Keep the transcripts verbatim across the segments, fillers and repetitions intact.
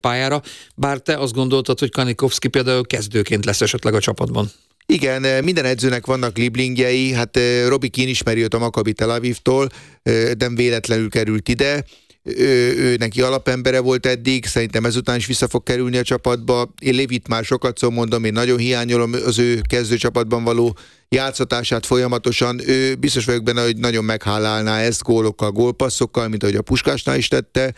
pályára, bár te azt gondoltad, hogy Kanikovszki például kezdőként lesz esetleg a csapatban. Igen, minden edzőnek vannak liblingjei, hát Robbie Keane ismeri őt a Maccabi Tel Avivtól, nem véletlenül került ide, ő, ő neki alapembere volt eddig, szerintem ezután is vissza fog kerülni a csapatba. Én Lévit már sokat szó mondom, én nagyon hiányolom az ő kezdőcsapatban való játszatását folyamatosan. Ő biztos vagyok benne, hogy nagyon meghálálná ezt gólokkal, gólpasszokkal, mint ahogy a Puskásnál is tette.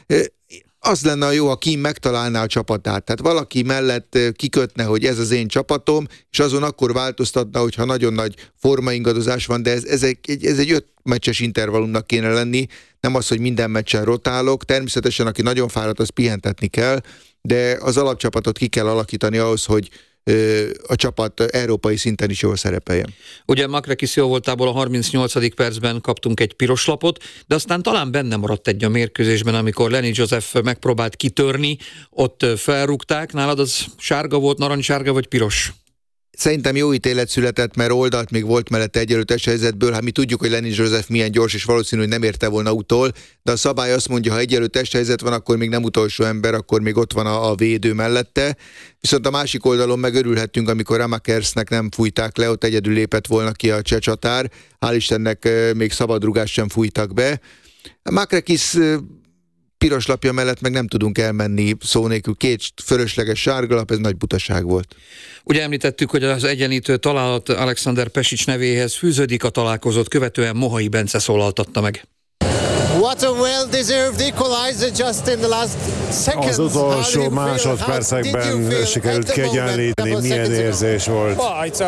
Az lenne a jó, ha Keane megtalálná a csapatát. Tehát valaki mellett kikötne, hogy ez az én csapatom, és azon akkor változtatna, hogyha nagyon nagy formaingadozás van, de ez, ez, egy, ez egy öt meccses intervallumnak kéne lenni, nem az, hogy minden meccsen rotálok. Természetesen, aki nagyon fáradt, az pihentetni kell, de az alapcsapatot ki kell alakítani ahhoz, hogy a csapat európai szinten is jól szerepeljen. Ugye Makrekis jó voltából a harmincnyolcadik percben kaptunk egy piros lapot, de aztán talán benne maradt egy a mérkőzésben, amikor Lenny Joseph megpróbált kitörni, ott felrúgták. Nálad az sárga volt, narancssárga vagy piros? Szerintem jó ítélet született, mert oldalt még volt mellette egyelő testhelyzetből. Hát mi tudjuk, hogy Lenny Joseph milyen gyors, és valószínű, hogy nem érte volna utol, de a szabály azt mondja, ha egyelő testhelyzet van, akkor még nem utolsó ember, akkor még ott van a, a védő mellette. Viszont a másik oldalon megörülhettünk, amikor Ramakersnek nem fújták le, ott egyedül lépett volna ki a cseh csatár. Hál' Istennek még szabadrugást sem fújtak be. Makrekis piros lapja mellett meg nem tudunk elmenni szó nélkül. Két fölösleges sárgalap, ez nagy butaság volt. Ugye említettük, hogy az egyenlítő találat Alexander Pesic nevéhez fűződik, a találkozót követően Mohai Bence szólaltatta meg. What a well-deserved equalizer just in the last seconds. Az utolsó másodpercekben sikerült kiegyenlíteni, milyen érzés volt.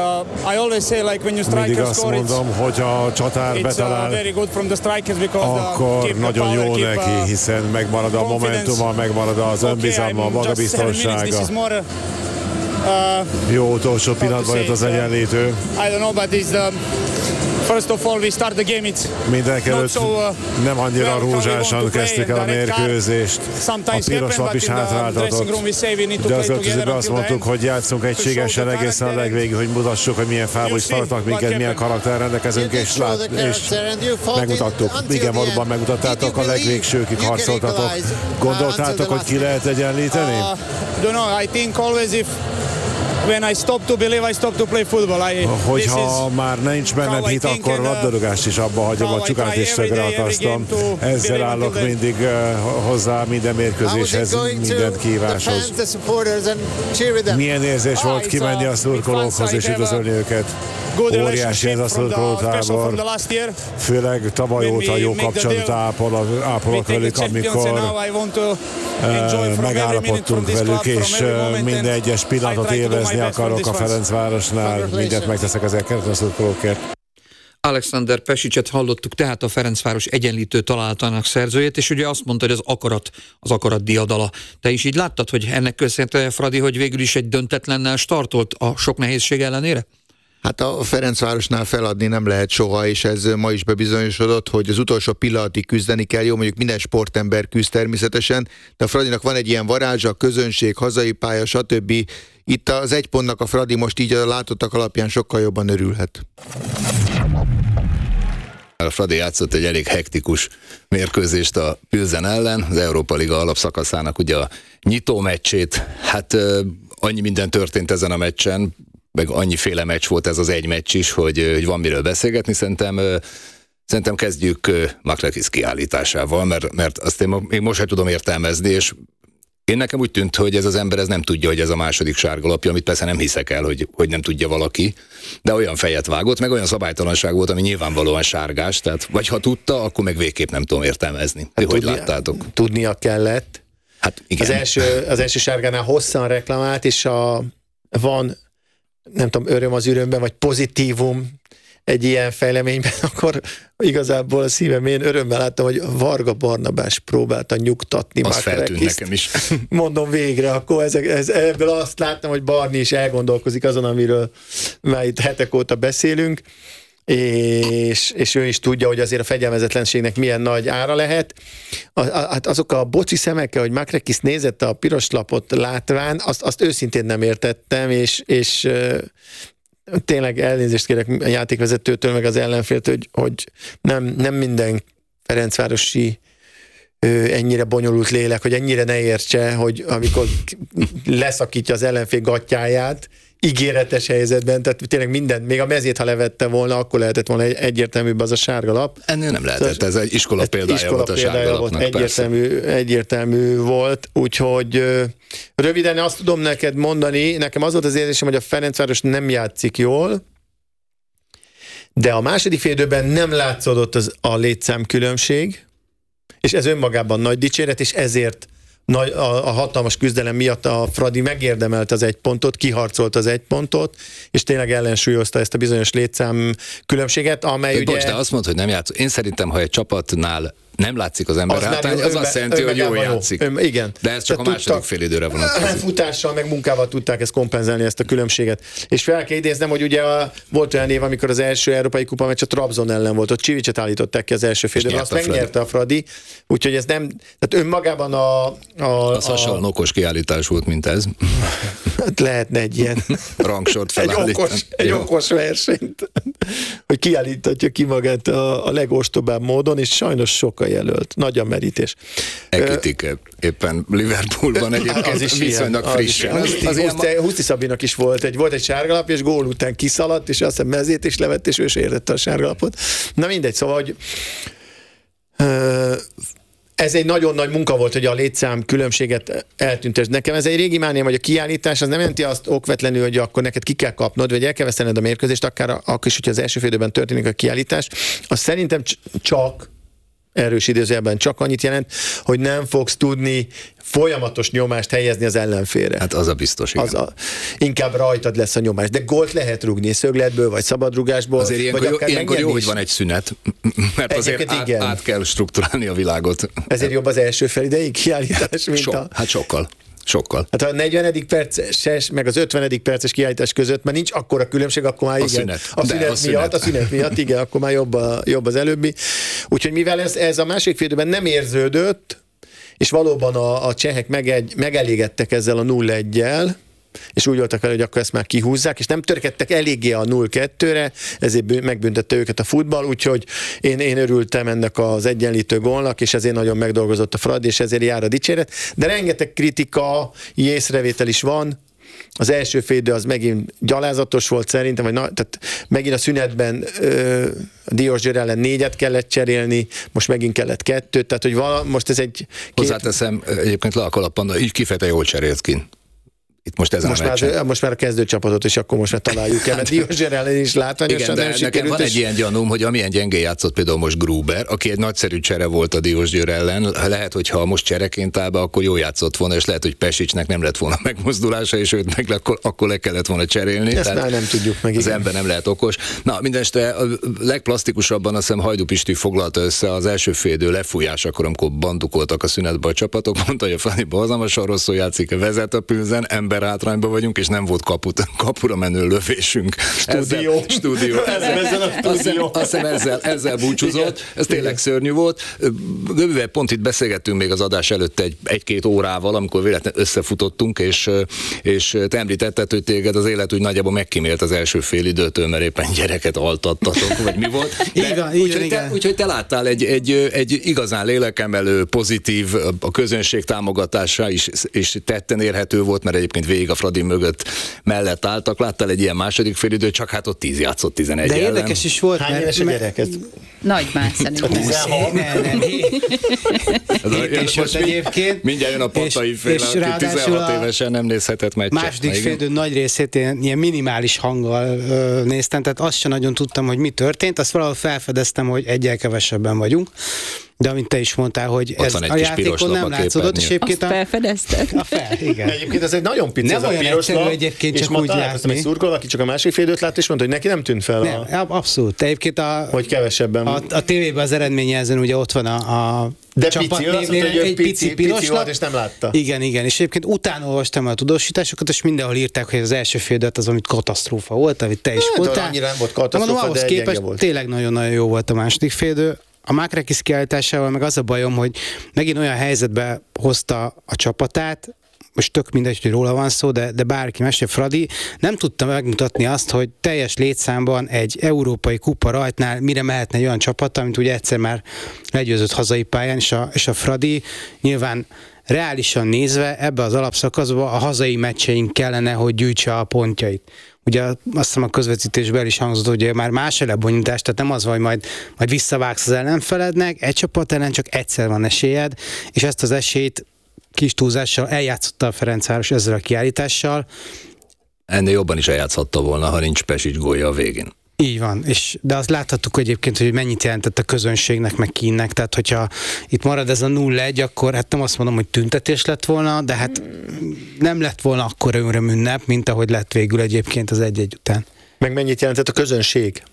Mindig azt mondom, hogy a csatár betalál, akkor nagyon jó neki, hiszen megmarad a momentuma, megmarad az önbizalma, a magabiztossága. Jó utolsó pillanatban jött az egyenlítő. Mindenekelőtt nem annyira rózsásan kezdtük el a mérkőzést. A piros lap is hátráltatott, de az öltözőben azt mondtuk, hogy játszunk egységesen egészen a legvégig, hogy mutassuk, hogy milyen fából is tartnak minket, milyen karakter rendelkezünk, és, lát, és megmutattuk. Igen, valóban megmutattátok, a legvégsőkig harcoltatok. Gondoltátok, hogy ki lehet egyenlíteni? When I stop to believe, I stop to play football. I, Hogyha már nincs bennem hit, akkor a labdarúgást is abba hagyom, a csukát is szögre akasztom. Ezzel állok mindig uh, hozzá minden mérkőzéshez, minden kíváshoz. Milyen érzés volt kimenni a szurkolókhoz és üdvözölni őket? Óriási ez a szurkolótábor. Főleg tavaly óta jó kapcsolatot ápol, ápolok velük, amikor uh, megállapodtunk velük, és uh, minden egyes pillanatot élvezni akarok a Ferencvárosnál. Mindent megteszek ezekkel a szurkolókért. Alexander Pesicet hallottuk, tehát a Ferencváros egyenlítő találatának szerzőjét, és ugye azt mondta, hogy az akarat, az akarat diadala. Te is így láttad, hogy ennek köszönhetően, Fradi, hogy végül is egy döntetlennel startolt a sok nehézség ellenére? Hát a Ferencvárosnál feladni nem lehet soha, és ez ma is bebizonyosodott, hogy az utolsó pillanatig küzdeni kell. Jó, mondjuk minden sportember küzd természetesen, de a Fradinak van egy ilyen varázsa, a közönség, hazai pálya, stb. Itt az egy pontnak a Fradi most így a látottak alapján sokkal jobban örülhet. A Fradi játszott egy elég hektikus mérkőzést a Pilsen ellen, az Európa Liga alapszakaszának ugye a nyitó meccsét. Hát annyi minden történt ezen a meccsen, meg annyiféle meccs volt ez az egy meccs is, hogy, hogy van miről beszélgetni. Szerintem, szerintem kezdjük Makrekis kiállításával, mert, mert azt én még most sem tudom értelmezni, és én nekem úgy tűnt, hogy ez az ember ez nem tudja, hogy ez a második sárgalapja, amit persze nem hiszek el, hogy, hogy nem tudja valaki, de olyan fejet vágott, meg olyan szabálytalanság volt, ami nyilvánvalóan sárgás, tehát vagy ha tudta, akkor meg végképp nem tudom értelmezni. Hát hogy tudnia, láttátok? Tudnia kellett. Hát igen. Az első, az első sárgánál hosszan reklamált, és a, van nem tudom, öröm az ürömben, vagy pozitívum egy ilyen fejleményben, akkor igazából a szívem, én örömmel láttam, hogy Varga Barnabás próbálta nyugtatni Makrekist. Nekem is. Mondom végre, akkor ezek, ez, ebből azt láttam, hogy Barni is elgondolkozik azon, amiről már itt hetek óta beszélünk, és, és ő is tudja, hogy azért a fegyelmezetlenségnek milyen nagy ára lehet. A, a, hát azok a boci szemekkel, hogy Makrekis nézett a piros lapot látván, azt, azt őszintén nem értettem, és, és tényleg elnézést kérek a játékvezetőtől, meg az ellenféltől, hogy, hogy nem, nem minden ferencvárosi ennyire bonyolult lélek, hogy ennyire ne értse, hogy amikor leszakítja az ellenfél gatyáját, ígéretes helyzetben, tehát tényleg minden, még a mezét, ha levette volna, akkor lehetett volna egyértelműbb az a sárga lap. Ennél nem lehetett, szóval ez egy iskola példája iskola volt a sárga lapnak, egyértelmű, egyértelmű volt, úgyhogy röviden azt tudom neked mondani, nekem az volt az érzésem, hogy a Ferencváros nem játszik jól, de a második fél időben nem látszódott az, a létszám különbség, és ez önmagában nagy dicséret, és ezért nagy, a, a hatalmas küzdelem miatt a Fradi megérdemelt az egy pontot, kiharcolt az egy pontot, és tényleg ellensúlyozta ezt a bizonyos létszám különbséget, amely de ugye... Bocs, de azt mondod, hogy nem játszol. Én szerintem, ha egy csapatnál nem látszik az ember hátány, az, az azt jelenti, hogy jól játszik. Ön, igen. De ez csak tehát a második fél időre vonatkozik. Futással, meg munkával tudták ezt kompenzálni, ezt a különbséget. És fel kell idéznem, hogy ugye a, volt olyan év, amikor az első európai kupa meccs a Trabzon ellen volt, ott Csivicset állították ki az első fél időben, azt megnyerte a Fradi, úgyhogy ez nem, tehát önmagában a... a az hasonlóan okos kiállítás volt, mint ez. Hát lehetne egy ilyen rangsort felállítani. Egy okos, egy okos versenyt, hogy kiállítatja ki magát a, a legostobább módon, és sajnos sokkal jelölt. Nagy a merítés. Ekitike éppen Liverpoolban egyébként is viszonylag friss. Huszti Szabinak is volt egy, volt egy sárgalap, és gól után kiszaladt, és azt hiszem mezét is levett, és ő se értette a sárgalapot. Na mindegy, szóval, hogy ez egy nagyon nagy munka volt, hogy a létszám különbséget eltüntes. Nekem ez egy régi mániám, hogy a kiállítás az nem jelenti azt okvetlenül, hogy akkor neked ki kell kapnod, vagy el kell vesztened a mérkőzést, akár akkor is, hogyha az első fél időben történik a kiállítás. Az szerintem csak erős idézőjelben csak annyit jelent, hogy nem fogsz tudni folyamatos nyomást helyezni az ellenfélre. Hát az a biztos, igen. Az a, inkább rajtad lesz a nyomás. De gólt lehet rúgni szögletből, vagy szabadrugásból. Azért ilyenkor, jó, ilyenkor jó, hogy van egy szünet, mert azért át, át kell strukturálni a világot. Ezért jobb az első felideig kiállítás, mint so, a... Hát sokkal. Sokkal. Hát a negyvenedik perces, meg az ötvenedik perces kiállítás között már nincs akkora különbség, akkor már a igen. Szünet. A szünet. A szünet miatt, a szünet miatt, igen, akkor már jobb, a, jobb az előbbi. Úgyhogy mivel ez, ez a másik fél időben nem érződött, és valóban a, a csehek megegy, megelégedtek ezzel a nulla egyel, és úgy voltak vele, hogy akkor ezt már kihúzzák, és nem törkedtek eléggé a nulla kettőre, ezért megbüntette őket a futball, úgyhogy én, én örültem ennek az egyenlítő gólnak, és ezért nagyon megdolgozott a Fradi, és ezért jár a dicséret. De rengeteg kritika, észrevétel is van. Az első fél idő az megint gyalázatos volt szerintem, vagy na, tehát megint a szünetben ö, a Diósgyőr ellen négyet kellett cserélni, most megint kellett kettőt, tehát hogy vala, most ez egy... Két... Hozzáteszem, egyébként le a kalapban, így kifejezte jól cserélt ki. Itt most ezen most, a már, most már a kezdőcsapatot, és akkor most már találjuk el, mert Diósgyőr ellen is látványosan nem sikerült. Van egy ilyen gyanúm, hogy amilyen gyengén játszott például most Gruber, aki egy nagyszerű csere volt a Diósgyőr ellen, lehet, hogy ha most csereként áll be, akkor jó játszott volna, és lehet, hogy Pesicsnek nem lett volna megmozdulása, és őt meg akkor, akkor le kellett volna cserélni. Ezt már nem tudjuk meg. Az igen. Ember nem lehet okos. Na, mindenesetre a legplastikusabban azt hiszem Hajdú Pisti foglalta össze az első fél idő lefújásakor, amikor bandukoltak a szünetbe a csapatok, mondta, hogy a Fradi borzalmasan rosszul játszik, vezet a Pilsen, ember hátrányban vagyunk, és nem volt kaput, kapura menő lövésünk. Stúdió. Ezzel, stúdió. Ezzel, a stúdió. Azt hiszem ezzel, ezzel búcsúzott. Ez tényleg igen. Szörnyű volt. Gövővel pont itt beszélgettünk még az adás előtt egy, egy-két órával, amikor véletlenül összefutottunk, és, és te említetted, hogy téged az élet úgy nagyjából megkímélt az első fél időtől, mert éppen gyereket altattatok, vagy mi volt. De, igen, úgyhogy, igen. Te, úgyhogy te láttál egy, egy, egy igazán lélekemelő, pozitív, a közönség támogatása is, és tetten érhető volt, mert egyébként végig a Fradi mögött mellett álltak. Láttál egy ilyen második félidő, csak hát ott tíz játszott tizenegy De ellen. érdekes is volt. Hány éves a gyerek? Ez... Nagy már szerintem. Nem, nem, hét és öt egyébként. Mindjárt jön a Patai fél, aki tizenhat évesen nem nézhetett meccset. Második félidő nagy részét én ilyen minimális hanggal ö, néztem, tehát azt sem nagyon tudtam, hogy mi történt. Azt valahol felfedeztem, hogy egyel kevesebben vagyunk. De amint te is mondtál, hogy ott ez a játékon nem látszódott, és egyébként azt felfedezted? A fel, igen. Egyébként ez egy nagyon pici, nem ez a piros lap, egyébként és csak ma úgy találkoztam egy látni. szurkoló, aki csak a másik fél időt lát, és mondta, hogy neki nem tűnt fel. Nem, a... abszolút. Egyébként a, hogy kevesebben. A, a tévében az eredményjelzőn ugye ott van a, a de csapat pici, azt mondta, hogy egy pici, pici, piros pici lap. volt, és nem látta. Igen, igen. És egyébként utána olvastam a tudósításokat, és mindenhol írták, hogy az első fél időt az, amit katasztrófa volt, amit te is hát, voltál. Annyira nem volt katasztrófa, de, de képest volt. Tényleg nagyon-nagyon jó volt a második fél idő. A Mákrakis kiállításával meg az a bajom, hogy megint olyan helyzetbe hozta a csapatát, most tök mindegy, hogy róla van szó, de, de bárki mesél, Fradi nem tudta megmutatni azt, hogy teljes létszámban egy európai kupa rajtnál mire mehetne egy olyan csapattal, mint ugye egyszer már legyőzött hazai pályán, és a, és a Fradi nyilván reálisan nézve ebbe az alapszakaszba a hazai meccseink kellene, hogy gyűjtse a pontjait. Ugye azt hiszem a közvetítésben is hangzott, hogy már más lebonyítás, tehát nem az, hogy majd, majd visszavágsz az ellenfelednek, egy csapat ellen csak egyszer van esélyed, és ezt az esélyt kis túlzással eljátszotta a Ferencváros ezzel a kiállítással. Ennél jobban is eljátszhatta volna, ha nincs Pesic gólja a végén. Így van, és, de azt láthattuk egyébként, hogy mennyit jelentett a közönségnek, meg Kínnek, tehát hogyha itt marad ez a nulla egy, akkor hát nem azt mondom, hogy tüntetés lett volna, de hát nem lett volna akkora örömünnep, mint ahogy lett végül egyébként az egy-egy után. Meg mennyit jelentett a közönség?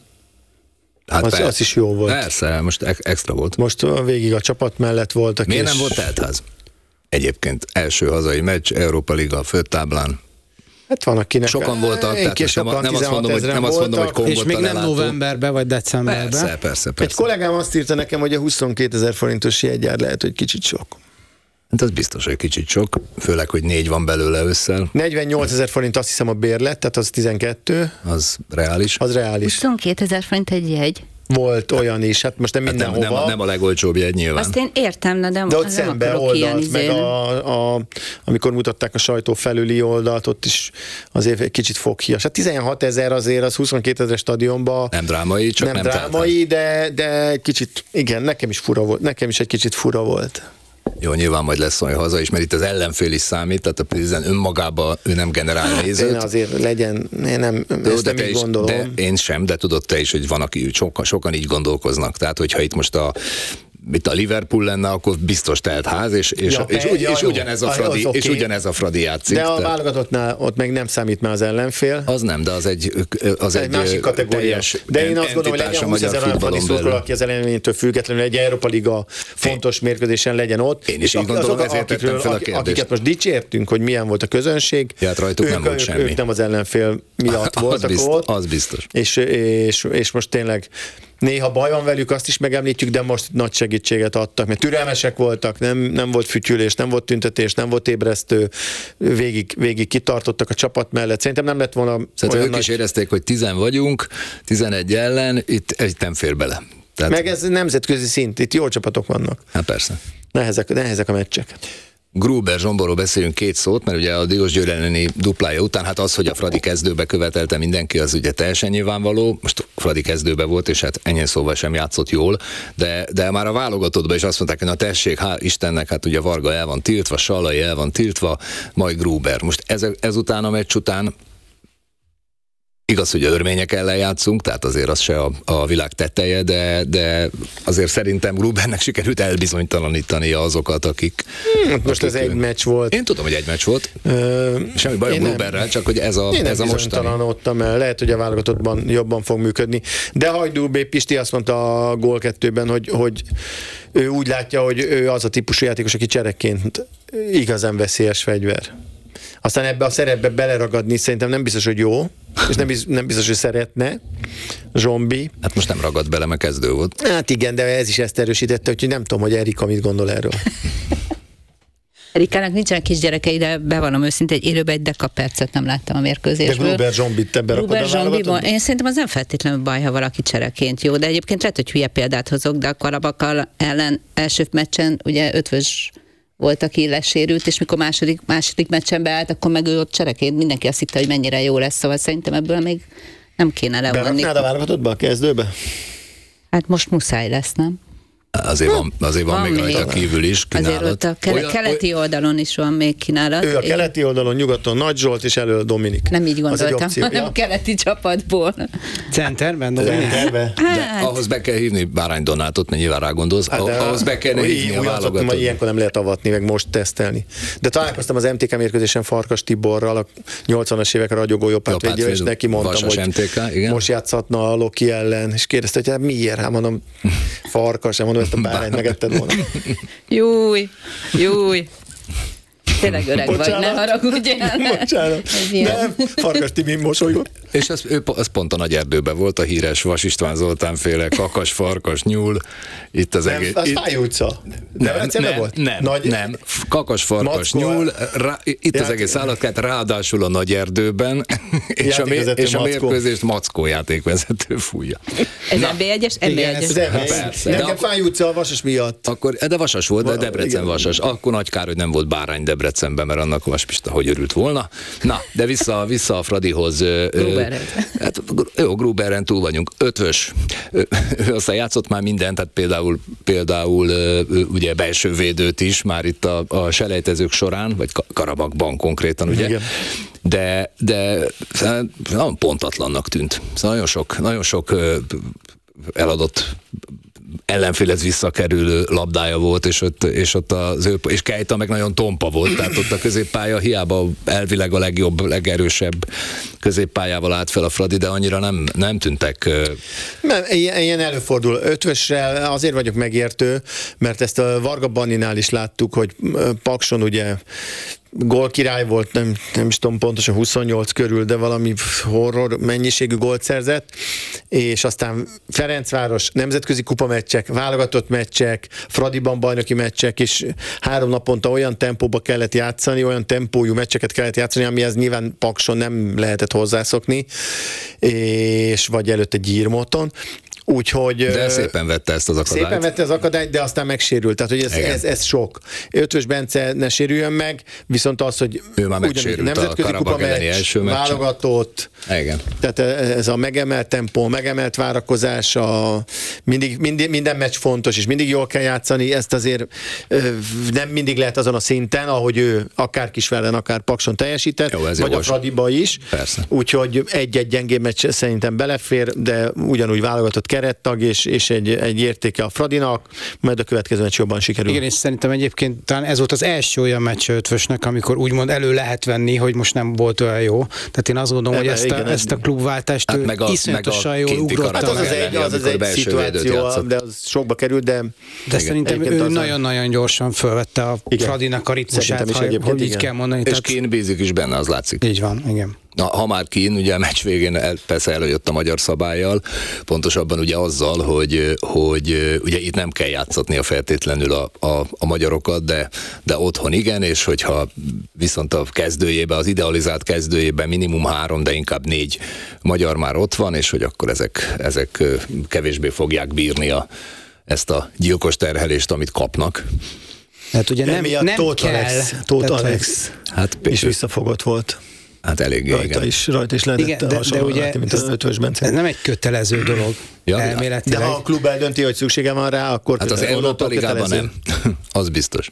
Hát az, az is jó volt. Persze, most extra volt. Most végig a csapat mellett voltak. Miért és... nem volt teltház? Egyébként első hazai meccs, Európa Liga főtáblán. Hát van, akinek... Sokan voltak, tehát sokan, nem, azt mondom, hogy, nem azt mondom, hogy és még nem novemberben vagy decemberben. Persze, persze, persze. Egy kollégám azt írta nekem, hogy a huszonkétezer forintos jegyár lehet, hogy kicsit sok. Hát az biztos, hogy kicsit sok, főleg, hogy négy van belőle ősszel. negyvennyolcezer forint azt hiszem a bérlet, tehát az tizenkettő. Az reális. Az reális. huszonkétezer forint egy jegy. Volt olyan is, hát most nem hát mindenhova. Nem, nem, nem a legolcsóbb jegy nyilván. Azt én értem, de, de ott szembe oldalt, meg a, a, amikor mutatták a sajtó felüli oldalt, ott is azért egy kicsit foghias. Hát tizenhatezer azért az huszonkétezer stadionban. Nem drámai, csak nem, nem drámai, de, de egy kicsit, igen, nekem is fura volt, nekem is egy kicsit fura volt. Jó, nyilván majd lesz olyan haza is, mert itt az ellenfél is számít, tehát a Pilsen önmagában ő nem generál nézőt. Én azért legyen, én nem, de, ezt de nem így is, gondolom. De én sem, de tudod te is, hogy van, aki sokan, sokan így gondolkoznak. Tehát, hogyha itt most a itt a Liverpool lenne, akkor biztos telt ház, és, és, ja, és, és, és, ugyanez a Fradi, okay. és ugyanez a Fradi játszik. De a válogatottnál ott meg nem számít már az ellenfél. Az nem, de az egy, az egy, egy másik kategória. De én azt gondolom, hogy legyen húszezer olyan Fradi szurkoló, aki az ellenfénytől függetlenül egy Európa Liga fontos én, mérkőzésen legyen ott. Én is így gondolom, ezért tettem fel a kérdést. Akiket most dicsértünk, hogy milyen volt a közönség, ja, hát rajtuk ők, nem volt ők, semmi. Ők nem az ellenfél miatt voltak ott. Az biztos. És, és, és most tényleg néha baj van velük, azt is megemlítjük, de most nagy segítséget adtak, mert türelmesek voltak, nem, nem volt fütyülés, nem volt tüntetés, nem volt ébresztő, végig, végig kitartottak a csapat mellett. Szerintem nem lett volna Szerintem ők nagy... is érezték, hogy tizen vagyunk, tizenegy ellen, itt, itt nem fér bele. Tehát... Meg ez nemzetközi szint, itt jó csapatok vannak. Hát persze. Nehezek, nehezek a meccsek. Gruber Zsomborról beszéljünk két szót, mert ugye a Diósgyőr elleni duplája után, hát az, hogy a Fradi kezdőbe követelte mindenki, az ugye teljesen nyilvánvaló. Most Fradi kezdőbe volt, és hát ennyi szóval sem játszott jól, de, de már a válogatottban is azt mondták, hogy na tessék, hál' Istennek, hát ugye Varga el van tiltva, Sallai el van tiltva, majd Gruber. Most ez, ezután a meccs után igaz, hogy örmények ellen játszunk, tehát azért az se a, a világ teteje, de, de azért szerintem Grubernek sikerült elbizonytalanítania azokat, akik... Hmm, most akik ez egy meccs volt. Én tudom, hogy egy meccs volt. Ö, Semmi bajom Gruberrel, csak hogy ez a, én ez a mostani. Én nem bizonytalanodtam el, lehet, hogy a válogatottban jobban fog működni. De Hajdú B. Pisti azt mondta a gól kettőben, hogy, hogy ő úgy látja, hogy ő az a típusú játékos, aki csereként igazán veszélyes fegyver. Aztán ebbe a szerepbe beleragadni szerintem nem biztos, hogy jó, és nem biztos, nem biztos hogy szeretne Zsombi. Hát most nem ragadt bele, mert kezdő volt. Hát igen, de ez is ezt erősítette, úgyhogy nem tudom, hogy Erika mit gondol erről. Erikának nincsenek kisgyerekei, de bevallom őszintén, egy élőben egy deka percet nem láttam a mérkőzésből. De Gruber Zsombit te berakod a válogatottba? Én szerintem az nem feltétlenül baj, ha valaki csereként jó, de egyébként lehet, hogy hülye példát hozok, de a Karabakal ellen első meccsen ugye ötvös volt, aki lesérült, és mikor második, második meccsen beállt, akkor meg ő ott csereként mindenki azt hitte, hogy mennyire jó lesz, szóval szerintem ebből még nem kéne levonni. Beraknád a válogatottba a kezdőbe? Hát most muszáj lesz, nem? Azért van, azért van, van még rajta kívül is kínálat. Azért ott a kele- olyan, keleti oldalon is van még kínálat. Ő a keleti oldalon, nyugaton Nagy Zsolt, és elől Dominik. Nem így gondoltam, hanem ja. keleti csapatból. Centerben, Dominik? Centerben. Hát. Ahhoz be kell hívni Bárány Donátot, mert nyilván rá gondolsz, hát, ahhoz be kell hívni a válogatottba. Ilyenkor nem lehet avatni, meg most tesztelni. De találkoztam az em té ká mérkőzésen Farkas Tiborral, a nyolcvanas évek ragyogó jobbhátvédjével, és neki mondtam, hogy em té ká, igen? most játszhatna a Loki ellen, és kérdezte, hogy hát miért? Hát mondom, Farkas, mondom, ezt a Bárányt megetted volna. Júj, júj. Tényleg öreg vagy, ne haragudjál. Bocsánat. Nem, Farkas Timi mosolygott. És ez, ő, ez pont a nagy erdőben volt, a híres Vas István Zoltán féle kakas, farkas, nyúl. Itt az nem, egész... az Fáj utca. Nem, nem, nem, volt? Nem, nagy... nem. Kakas, farkas, Mackó, nyúl. Rá, itt játék. Az egész állatkert, ráadásul a nagy erdőben, és a, mér, és a mérkőzést Mackó játékvezető fújja. Ez em bé egyes? em bé egyes. Nekem Fáj utca a Vasas miatt. Akkor, de Vasas volt, de Debrecen igen. Vasas. Akkor nagy kár, hogy nem volt bárány Debrecenben, mert annak Vaspista hogy örült volna. Na, de vissza, vissza a Fradihoz. Hát, jó, Gruberen túl vagyunk. Ötvös. Ő, ő aztán játszott már mindent, tehát például, például ugye belső védőt is, már itt a, a selejtezők során, vagy Karabakban konkrétan, ugye? Igen. De, de nagyon pontatlannak tűnt. Szóval nagyon sok, nagyon sok eladott ellenfélhez visszakerülő labdája volt, és ott, és ott az ő, és Kejta meg nagyon tompa volt, tehát ott a középpálya hiába elvileg a legjobb, legerősebb középpályával állt fel a Fradi, de annyira nem, nem tűntek. Nem, ilyen, ilyen előfordul. Ötvössel azért vagyok megértő, mert ezt a Varga Banninál is láttuk, hogy Pakson ugye gólkirály volt, nem, nem is tudom pontosan huszonnyolc körül, de valami horror mennyiségű gólt szerzett, és aztán Ferencváros nemzetközi kupameccsek, válogatott meccsek, Fradiban bajnoki meccsek, és három naponta olyan tempóba kellett játszani, olyan tempójú meccseket kellett játszani, amihez nyilván Pakson nem lehetett hozzászokni, és vagy előtte Gyírmoton. Úgyhogy, de szépen vette ezt az akadályt. Szépen vette az akadályt, de aztán megsérült. Tehát, hogy ez, ez, ez sok. Ötvös Bence ne sérüljön meg, viszont az, hogy ő már megsérült a Karabag elleni első meccsen. Válogatott. Igen. Tehát ez a megemelt tempó, megemelt várakozás, a mindig, mindig, minden meccs fontos, és mindig jól kell játszani. Ezt azért nem mindig lehet azon a szinten, ahogy ő akár Kisvárden, akár Pakson teljesített, jó, vagy jogos. A Fradiba is. Persze. Úgyhogy egy-egy gyengébb meccs szerintem belefér, de ugyanúgy válogatott kerettag, és, és egy, egy értéke a Fradinak, majd a következő meccs jobban sikerül. Igen, és szerintem egyébként talán ez volt az első olyan meccs Ötvösnek, amikor úgymond elő lehet venni, hogy most nem volt olyan jó. Tehát én azt gondolom, Ebe, hogy ezt, igen, a, ezt a klubváltást hát meg a, iszonyatosan meg a jól ugrotta. Hát az az egy, az az egy szituáció, de az sokba került, de... De igen, szerintem ő nagyon-nagyon gyorsan fölvette a igen. Fradinak a ritmusát, ha, hogy így kell mondani. És tehát... Kín bízik is benne, az látszik. Így van, igen. Na, ha már Kín, ugye a meccs végén el, persze előjött a magyar szabállyal, pontosabban ugye azzal, hogy, hogy ugye itt nem kell játszatnia feltétlenül a, a, a magyarokat, de, de otthon igen, és hogyha viszont a kezdőjében, az idealizált kezdőjében minimum három, de inkább négy magyar már ott van, és hogy akkor ezek, ezek kevésbé fogják bírni a, ezt a gyilkos terhelést, amit kapnak. Hát ugye nem, nem, nem Tóth kell. Alex, Tóth Alex hát, és visszafogott volt. Hát eléggé, rajta igen. Is, rajta is lehetett igen, de, de ugye mint az Ötvös Bence. Ez nem egy kötelező dolog ja, elméletileg. De ha a klub eldönti, hogy szüksége van rá, akkor... Hát az Európa Ligában nem. Az biztos.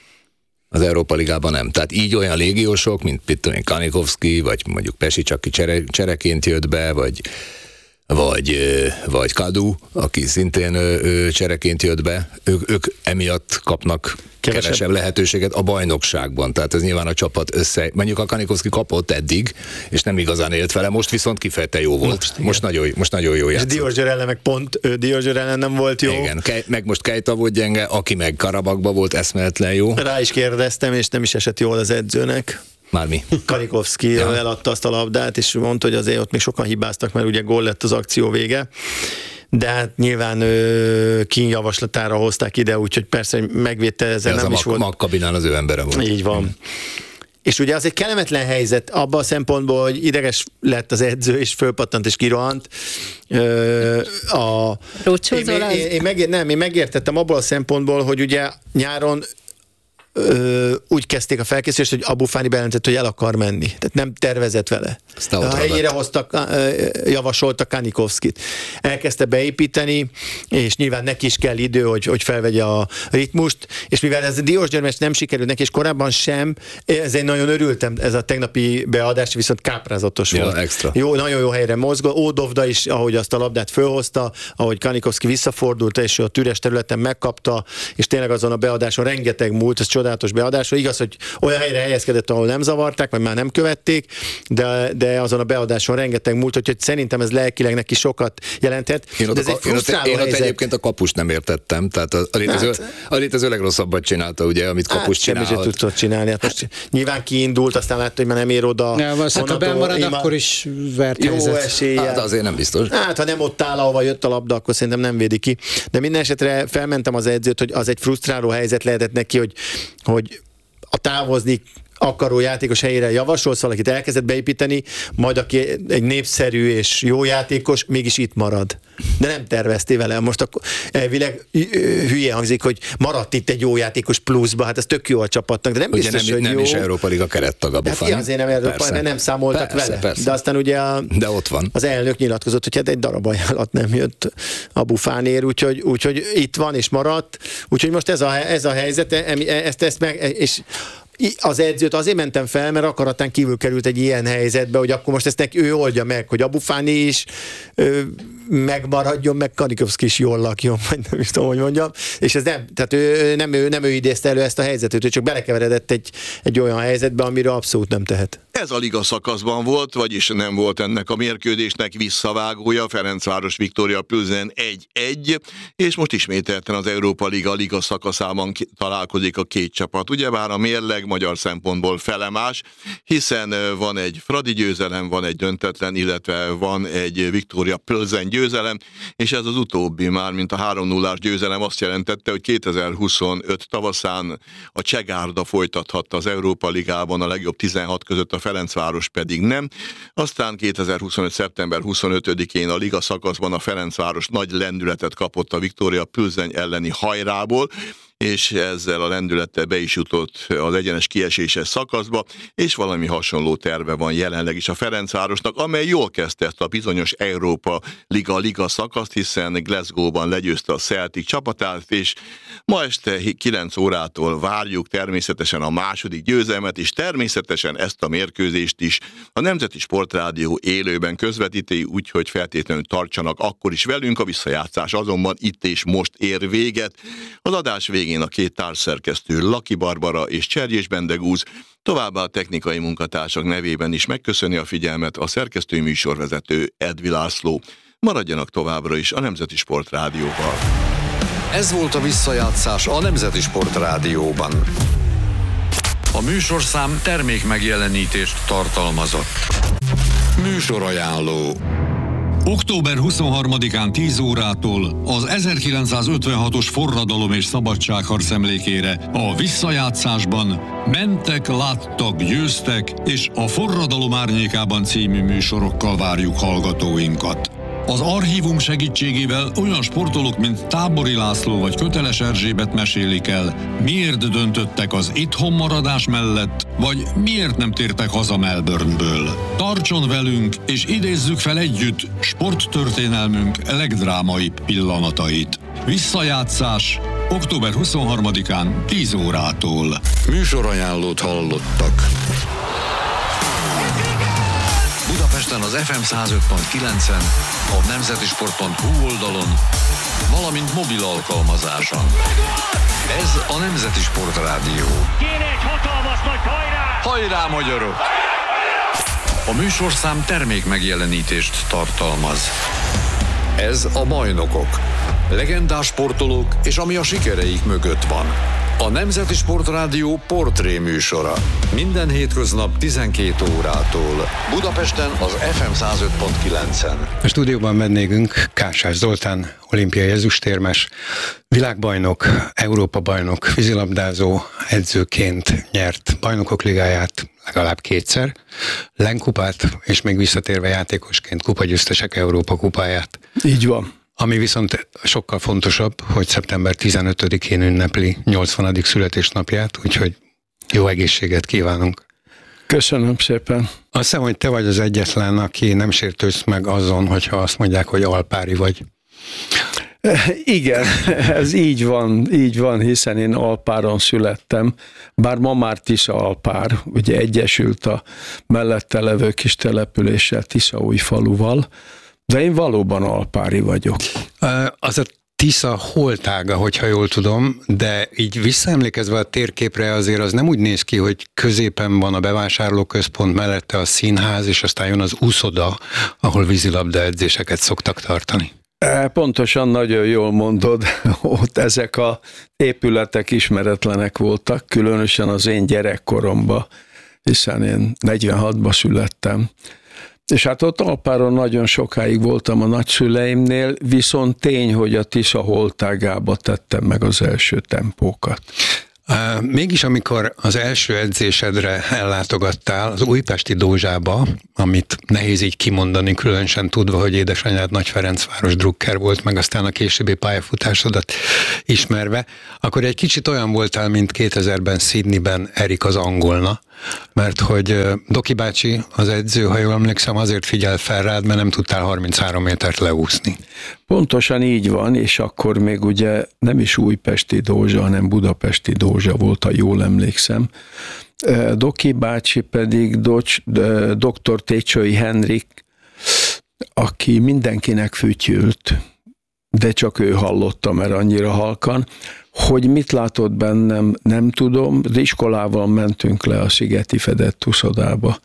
Az Európa Ligában nem. Tehát így olyan légiósok, mint Pitton Kanikovszki, vagy mondjuk Pesic, aki csere, csereként jött be, vagy vagy, vagy Kadu, aki szintén ő, csereként jött be, ők, ők emiatt kapnak kevesebb. kevesebb lehetőséget a bajnokságban. Tehát ez nyilván a csapat össze... Mondjuk a Kanikovszki kapott eddig, és nem igazán élt vele, most viszont kifejezetten jó volt. Most, most, nagyon, most nagyon jó játszott. És Diózser ellen meg pont, Diózser ellen nem volt jó. Igen, meg most Kejta volt gyenge, aki meg Karabakba volt eszméletlen jó. Rá is kérdeztem, és nem is esett jól az edzőnek. Már mi? Kanikovszki ja. eladta azt a labdát, és mondta, hogy azért ott még sokan hibáztak, mert ugye gól lett az akció vége. De hát nyilván Kín javaslatára hozták ide, úgyhogy persze megvédte, ezzel ez nem a is volt. Makkabinál az ő embere volt. Így van. Hmm. És ugye az egy kellemetlen helyzet abban a szempontból, hogy ideges lett az edző, és fölpattant és kirohant. A, én, én, én, meg, nem, én megértettem abból a szempontból, hogy ugye nyáron Ö, úgy kezdték a felkészülést, hogy Abu Fani bejelentett, hogy el akar menni. Tehát nem tervezett vele. A helyére hoztak, javasoltak Kanikovszkit. Elkezdte beépíteni, és nyilván neki is kell idő, hogy, hogy felvegye a ritmust, és mivel ez a Diósgyőr meccs nem sikerült neki, és korábban sem, ezért nagyon örültem, ez a tegnapi beadás, viszont káprázatos ja, volt. Extra. Jó, nagyon jó helyre mozgott. Ódovda is, ahogy azt a labdát fölhozta, ahogy Kanikovszki visszafordult, és a üres területen megkapta, és tényleg azon a beadáson rengeteg múlt, ez csodálatos beadásról. Igaz, hogy olyan helyre helyezkedett, ahol nem zavarták, vagy már nem követték, de, de azon a beadáson rengeteg múlt, hogy szerintem ez lelkileg neki sokat jelenthet. Én ott, de ez a, egy én ott, én ott egyébként a kapust nem értettem, tehát a, a, létező, hát, a létező legrosszabbat csinálta, ugye, amit kapus hát, csinálhat. Semmit tudott csinálni. Hát most hát, nyilván kiindult, aztán látta, hogy már nem ér oda. Ja, ha benn marad, akkor is vert jó eséllyel. Hát azért nem biztos. Hát ha nem ott áll, ahova jött a labda, akkor szerintem nem védi ki. De minden esetre felmentem az edzőt, hogy az egy frusztráló helyzet lehetett neki, hogy, hogy a távozni akaró játékos helyére javasolsz valakit, elkezdett beépíteni, majd aki egy népszerű és jó játékos, mégis itt marad. De nem terveztél vele. Most akkor elvileg hülye hangzik, hogy maradt itt egy jó játékos pluszba, hát ez tök jó a csapatnak, de nem ugye biztos, nem, hogy nem jó. is Európa Liga kerettag a Buffon. Hát azért nem Európa, mert nem számoltak persze, vele. Persze. De aztán ugye a, de ott van. Az elnök nyilatkozott, hogy hát egy darab ajánlat nem jött a Buffánér, úgyhogy, úgyhogy itt van és maradt. Úgyhogy most ez a, ez a helyzet, ezt, ezt meg, és az edzőt azért mentem fel, mert akaratán kívül került egy ilyen helyzetbe, hogy akkor most ezt neki ő oldja meg, hogy Abu Fani is ö, megmaradjon, meg Kanikovszki is jól lakjon, vagy nem is tudom, hogy mondjam. És ez nem, tehát ő, nem, ő, nem ő idézte elő ezt a helyzetet, ő csak belekeveredett egy, egy olyan helyzetbe, amire abszolút nem tehet. Ez a liga szakaszban volt, vagyis nem volt ennek a mérkőzésnek visszavágója, Ferencváros Viktória Plzen egy egy, és most ismételten az Európa Liga liga szakaszában találkozik a két csapat. Ugyebár a mérleg magyar szempontból felemás, hiszen van egy Fradi győzelem, van egy döntetlen, illetve van egy Viktória Plzen győzelem, és ez az utóbbi már, mint a három nullás győzelem azt jelentette, hogy kétezer-huszonöt tavaszán a Csegárda folytathatta az Európa Ligában a legjobb tizenhat között, a Ferencváros pedig nem. Aztán kétezer-huszonöt. szeptember huszonötödikén a liga szakaszban a Ferencváros nagy lendületet kapott a Viktória Plzen elleni hajrából, és ezzel a lendülettel be is jutott az egyenes kieséses szakaszba, és valami hasonló terve van jelenleg is a Ferencvárosnak, amely jól kezdte ezt a bizonyos Európa Liga Liga szakaszt, hiszen Glasgow-ban legyőzte a Celtic csapatát, és ma este kilenc órától várjuk természetesen a második győzelmet, és természetesen ezt a mérkőzést is a Nemzeti Sportrádió élőben közvetíti, úgyhogy feltétlenül tartsanak akkor is velünk, a visszajátszás azonban itt és most ér véget. Az adás végén a két társszerkesztő Laki Barbara és Cserjés Bendegúz, továbbá a technikai munkatársak nevében is megköszöni a figyelmet a szerkesztő műsorvezető Edvi László. Maradjanak továbbra is a Nemzeti Sport Rádióval. Ez volt a visszajátszás a Nemzeti Sport Rádióban. A műsorszám termék megjelenítést tartalmazott. Műsorajánló. október huszonharmadikán tíz órától az ezerkilencszázötvenhatos forradalom és szabadságharc emlékére a visszajátszásban Mentek, láttak, győztek, és a Forradalom árnyékában című műsorokkal várjuk hallgatóinkat. Az archívum segítségével olyan sportolók, mint Tábori László vagy Köteles Erzsébet mesélik el, miért döntöttek az itthonmaradás mellett, vagy miért nem tértek haza Melbourneből. Tartson velünk, és idézzük fel együtt sporttörténelmünk legdrámaibb pillanatait. Visszajátszás október huszonharmadikán tíz órától. Műsorajánlót hallottak. Budapesten az ef em száz öt pont kilencen, a nemzetisport pont hu oldalon, valamint mobil alkalmazáson. Ez a Nemzeti Sport Rádió. Kéne egy hatalmas nagy hajrá! Hajrá, magyarok! A műsorszám termék megjelenítést tartalmaz. Ez a Bajnokok. Legendás sportolók és ami a sikereik mögött van. A Nemzeti Sport Rádió portré műsora. Minden hétköznap tizenkét órától. Budapesten az ef em száz öt pont kilencen. A stúdióban vendégünk Kásás Zoltán, olimpiai ezüstérmes, világbajnok, Európa-bajnok, vízilabdázó, edzőként nyert Bajnokok Ligáját legalább kétszer, Lenkupát, és még visszatérve játékosként kupagyőztesek Európa kupáját. Így van. Ami viszont sokkal fontosabb, hogy szeptember tizenötödikén ünnepli nyolcvanadik születésnapját, úgyhogy jó egészséget kívánunk. Köszönöm szépen. Azt hiszem, hogy te vagy az egyetlen, aki nem sértődsz meg azon, hogyha azt mondják, hogy alpári vagy. Igen, ez így van, így van, hiszen én Alpáron születtem, bár ma már Tisza Alpár, ugye egyesült a mellette levő kis településsel, Tiszaújfaluval, de én valóban alpári vagyok. Az a Tisza holtága, hogyha jól tudom, de így visszaemlékezve a térképre azért az nem úgy néz ki, hogy középen van a bevásárlóközpont, mellette a színház, és aztán jön az úszoda, ahol vízilabda edzéseket szoktak tartani. Pontosan, nagyon jól mondod, ott ezek a épületek ismeretlenek voltak, különösen az én gyerekkoromban, hiszen én negyvenhatban születtem. És hát ott Alpáron nagyon sokáig voltam a nagyszüleimnél, viszont tény, hogy a Tisza holtágába tettem meg az első tempókat. Uh, mégis amikor az első edzésedre ellátogattál az újpesti Dózsába, amit nehéz így kimondani, különösen tudva, hogy édesanyád Nagy Ferencváros drukker volt, meg aztán a későbbi pályafutásodat ismerve, akkor egy kicsit olyan voltál, mint kétezerben Sydneyben Erik az angolna, mert hogy Doki bácsi, az edző, ha jól emlékszem, azért figyel fel rád, mert nem tudtál harminchárom métert leúszni. Pontosan így van, és akkor még ugye nem is újpesti Dózsa, hanem budapesti Dózsa volt, ha jól emlékszem. Doki bácsi pedig doktor Técsői Henrik, aki mindenkinek fütyült, de csak ő hallotta, mert annyira halkan. Hogy mit látott bennem, nem tudom, de iskolával mentünk le a Szigeti Fedett úszodába,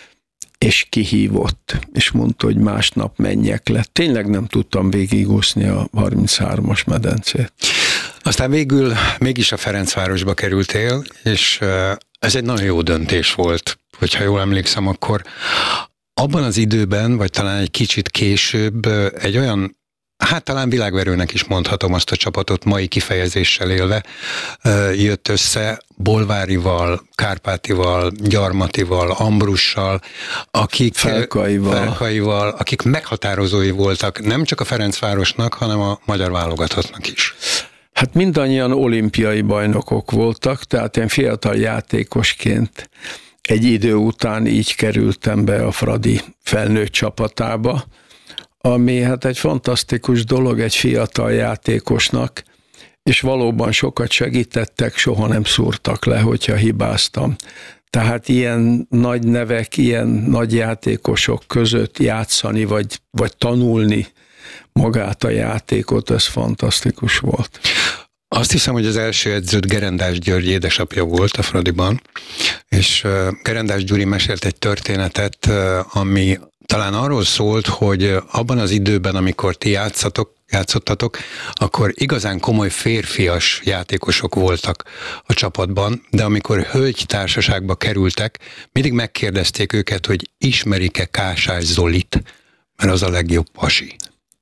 és kihívott, és mondta, hogy másnap menjek le. Tényleg nem tudtam végigúszni a harminchármas medencét. Aztán végül mégis a Ferencvárosba kerültél, és ez egy nagyon jó döntés volt, hogyha jól emlékszem, akkor abban az időben, vagy talán egy kicsit később egy olyan, hát talán világverőnek is mondhatom azt a csapatot, mai kifejezéssel élve, jött össze Bolvárival, Kárpátival, Gyarmatival, Ambrussal, akik Felkaival. Felkaival, akik meghatározói voltak nem csak a Ferencvárosnak, hanem a magyar válogatottnak is. Hát mindannyian olimpiai bajnokok voltak, tehát én fiatal játékosként egy idő után így kerültem be a Fradi felnőtt csapatába, ami hát egy fantasztikus dolog egy fiatal játékosnak, és valóban sokat segítettek, soha nem szúrtak le, hogyha hibáztam. Tehát ilyen nagy nevek, ilyen nagy játékosok között játszani, vagy, vagy tanulni magát a játékot, ez fantasztikus volt. Azt hiszem, hogy az első edződ Gerendás György édesapja volt a Fradiban, és Gerendás Gyuri mesélt egy történetet, ami talán arról szólt, hogy abban az időben, amikor ti játszatok, játszottatok, akkor igazán komoly férfias játékosok voltak a csapatban, de amikor hölgytársaságba kerültek, mindig megkérdezték őket, hogy ismerik-e Kásás Zolit, mert az a legjobb pasi.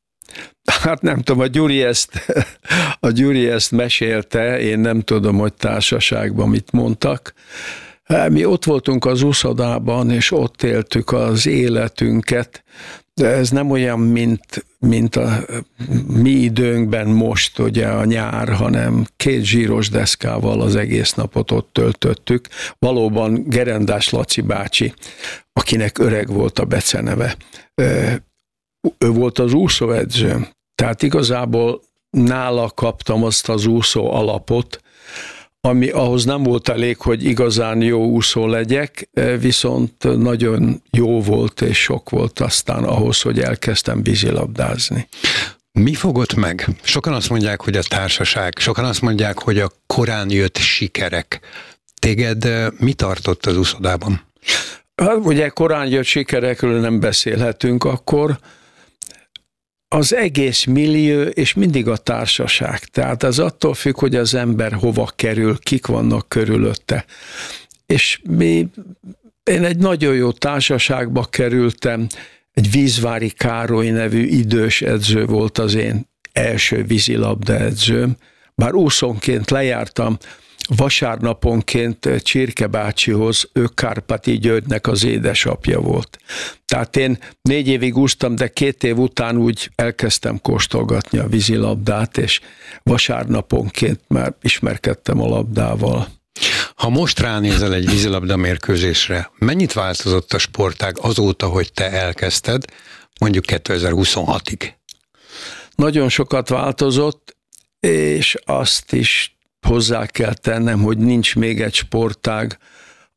Hát nem tudom, a Gyuri ezt, a Gyuri ezt mesélte, én nem tudom, hogy társaságban mit mondtak. Mi ott voltunk az úszodában, és ott éltük az életünket, de ez nem olyan, mint, mint a mi időnkben most, ugye a nyár, hanem két zsíros deszkával az egész napot ott töltöttük. Valóban Gerendás Laci bácsi, akinek öreg volt a beceneve, ő volt az úszóedzőm. Tehát igazából nála kaptam azt az úszó alapot, ami ahhoz nem volt elég, hogy igazán jó úszó legyek, viszont nagyon jó volt és sok volt aztán ahhoz, hogy elkezdtem vízilabdázni. Mi fogott meg? Sokan azt mondják, hogy a társaság, sokan azt mondják, hogy a korán jött sikerek. Téged mi tartott az úszodában? Hát ugye korán jött sikerekről nem beszélhetünk akkor, az egész millió, és mindig a társaság. Tehát az attól függ, hogy az ember hova kerül, kik vannak körülötte. És mi, én egy nagyon jó társaságba kerültem, egy Vízvári Károly nevű idős edző volt az én első vízilabda edzőm. Bár úszónként lejártam, vasárnaponként Csirke bácsihoz, ő Kárpáti Györgynek az édesapja volt. Tehát én négy évig úsztam, de két év után úgy elkezdtem kóstolgatni a vízilabdát, és vasárnaponként már ismerkedtem a labdával. Ha most ránézel egy vízilabda mérkőzésre, mennyit változott a sportág azóta, hogy te elkezdted, mondjuk kétezer-huszonhatig? Nagyon sokat változott, és azt is hozzá kell tennem, hogy nincs még egy sportág,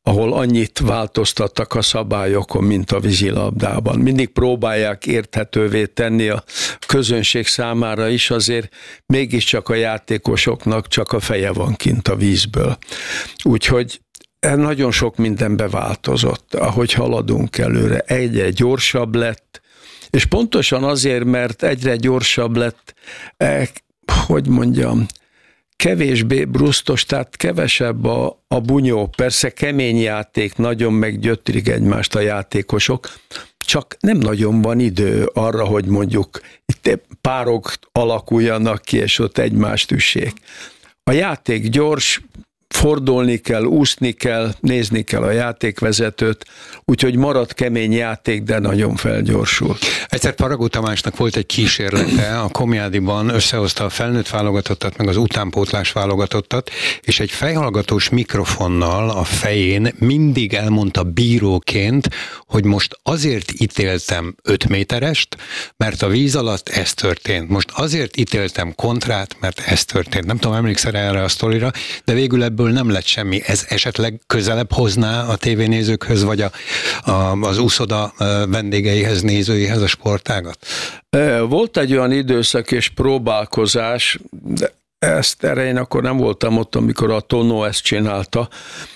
ahol annyit változtattak a szabályokon, mint a vízilabdában. Mindig próbálják érthetővé tenni a közönség számára is, azért mégiscsak a játékosoknak csak a feje van kint a vízből. Úgyhogy nagyon sok minden beváltozott, ahogy haladunk előre. Egyre gyorsabb lett, és pontosan azért, mert egyre gyorsabb lett, eh, hogy mondjam, kevésbé brusztos, tehát kevesebb a, a bunyó. Persze kemény játék, nagyon meggyötrik egymást a játékosok, csak nem nagyon van idő arra, hogy mondjuk itt párok alakuljanak ki, és ott egymást üssék. A játék gyors, fordulni kell, úszni kell, nézni kell a játékvezetőt, úgyhogy marad kemény játék, de nagyon felgyorsul. Egyszer Faragó Tamásnak volt egy kísérlete, a Komjádiban összehozta a felnőtt válogatottat, meg az utánpótlás válogatottat, és egy fejhallgatós mikrofonnal a fején mindig elmondta bíróként, hogy most azért ítéltem öt méterest, mert a víz alatt ez történt. Most azért ítéltem kontrát, mert ez történt. Nem tudom, emlékszel erre a sztorira, de végül ebből nem lett semmi. Ez esetleg közelebb hozná a tévénézőkhöz, vagy a, a, az úszoda vendégeihez, nézőihez a sportágat? Volt egy olyan időszak és próbálkozás, de ezt erre én akkor nem voltam ott, amikor a Tonó ezt csinálta,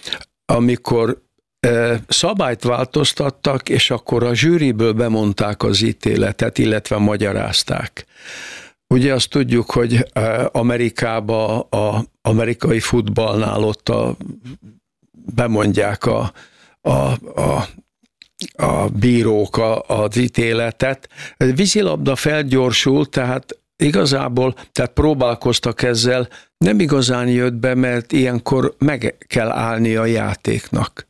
amikor szabályt változtattak, és akkor a zsűriből bemondták az ítéletet, illetve magyarázták. Ugye azt tudjuk, hogy Amerikában a amerikai futballnál ott a, bemondják a, a, a, a bírók a, az ítéletet. A vízilabda felgyorsult, tehát igazából, tehát próbálkoztak ezzel, nem igazán jött be, mert ilyenkor meg kell állni a játéknak.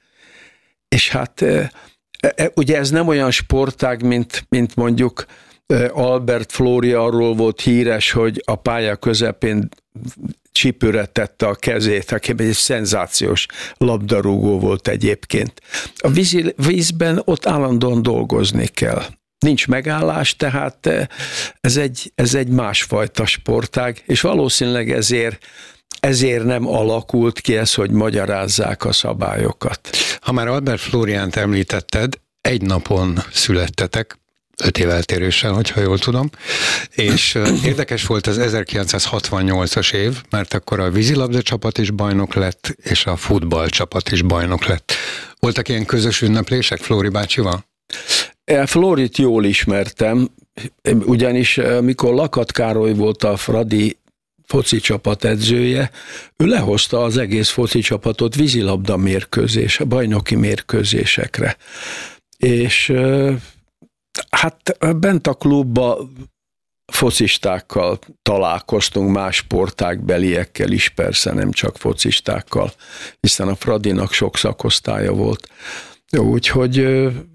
És hát ugye ez nem olyan sportág, mint, mint mondjuk Albert Flóri arról volt híres, hogy a pálya közepén csípőre tette a kezét, aki egy szenzációs labdarúgó volt egyébként. A vízi, vízben ott állandóan dolgozni kell. Nincs megállás, tehát ez egy, ez egy másfajta sportág, és valószínűleg ezért ezért nem alakult ki ez, hogy magyarázzák a szabályokat. Ha már Albert Flóriánt említetted, egy napon születtetek, öt év eltéréssel, hogyha jól tudom, és érdekes volt az ezerkilencszázhatvannyolcas év, mert akkor a vízilabda csapat is bajnok lett, és a futball csapat is bajnok lett. Voltak ilyen közös ünneplések Flóri bácsival? Flórit jól ismertem, ugyanis mikor Lakat Károly volt a Fradi foci csapat edzője, ő lehozta az egész foci csapatot vízilabda mérkőzés, bajnoki mérkőzésekre. És hát bent a klubba focistákkal találkoztunk, más sportágbeliekkel is, persze nem csak focistákkal, hiszen a Fradinak sok szakosztálya volt. Úgyhogy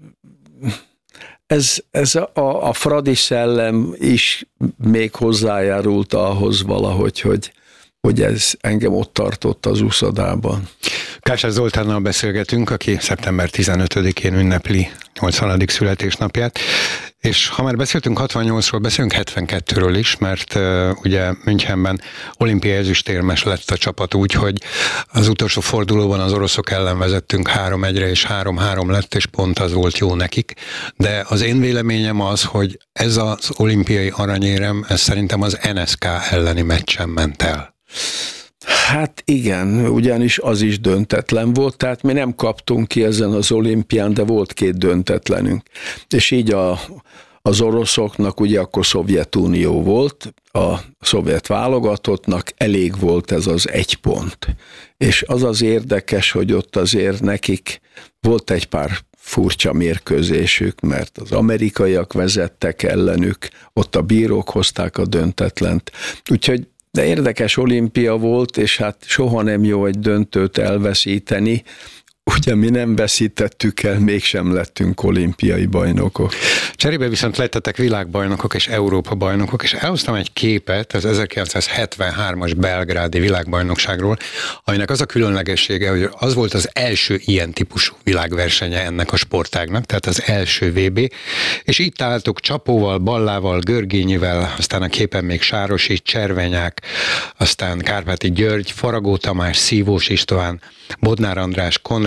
ez, ez a, a Fradi szellem is még hozzájárult ahhoz valahogy, hogy, hogy ez engem ott tartott az úszodában. Kásás Zoltánnal beszélgetünk, aki szeptember tizenötödikén ünnepli nyolcvanadik születésnapját, és ha már beszéltünk hatvannyolcról, beszélünk hetvenkettőről is, mert uh, ugye Münchenben olimpiai ezüstérmes lett a csapat úgy, hogy az utolsó fordulóban az oroszok ellen vezettünk három egyre, és három három lett, és pont az volt jó nekik. De az én véleményem az, hogy ez az olimpiai aranyérem, ez szerintem az en es ká elleni meccsen ment el. Hát igen, ugyanis az is döntetlen volt, tehát mi nem kaptunk ki ezen az olimpián, de volt két döntetlenünk. És így a, az oroszoknak, ugye akkor Szovjetunió volt, a szovjet válogatottnak elég volt ez az egy pont. És az az érdekes, hogy ott azért nekik volt egy pár furcsa mérkőzésük, mert az amerikaiak vezettek ellenük, ott a bírók hozták a döntetlent. Úgyhogy de érdekes olimpia volt, és hát soha nem jó egy döntőt elveszíteni. Ugye mi nem veszítettük el, mégsem lettünk olimpiai bajnokok. Cserébe viszont lettetek világbajnokok és Európa bajnokok, és elhoztam egy képet az ezerkilencszázhetvenhármas belgrádi világbajnokságról, aminek az a különlegessége, hogy az volt az első ilyen típusú világversenye ennek a sportágnak, tehát az első vé bé, és itt álltok Csapóval, Ballával, Görgényivel, aztán a képen még Sárosi, Cservenyák, aztán Kárpáti György, Faragó Tamás, Szívós István, Bodnár András, Konrád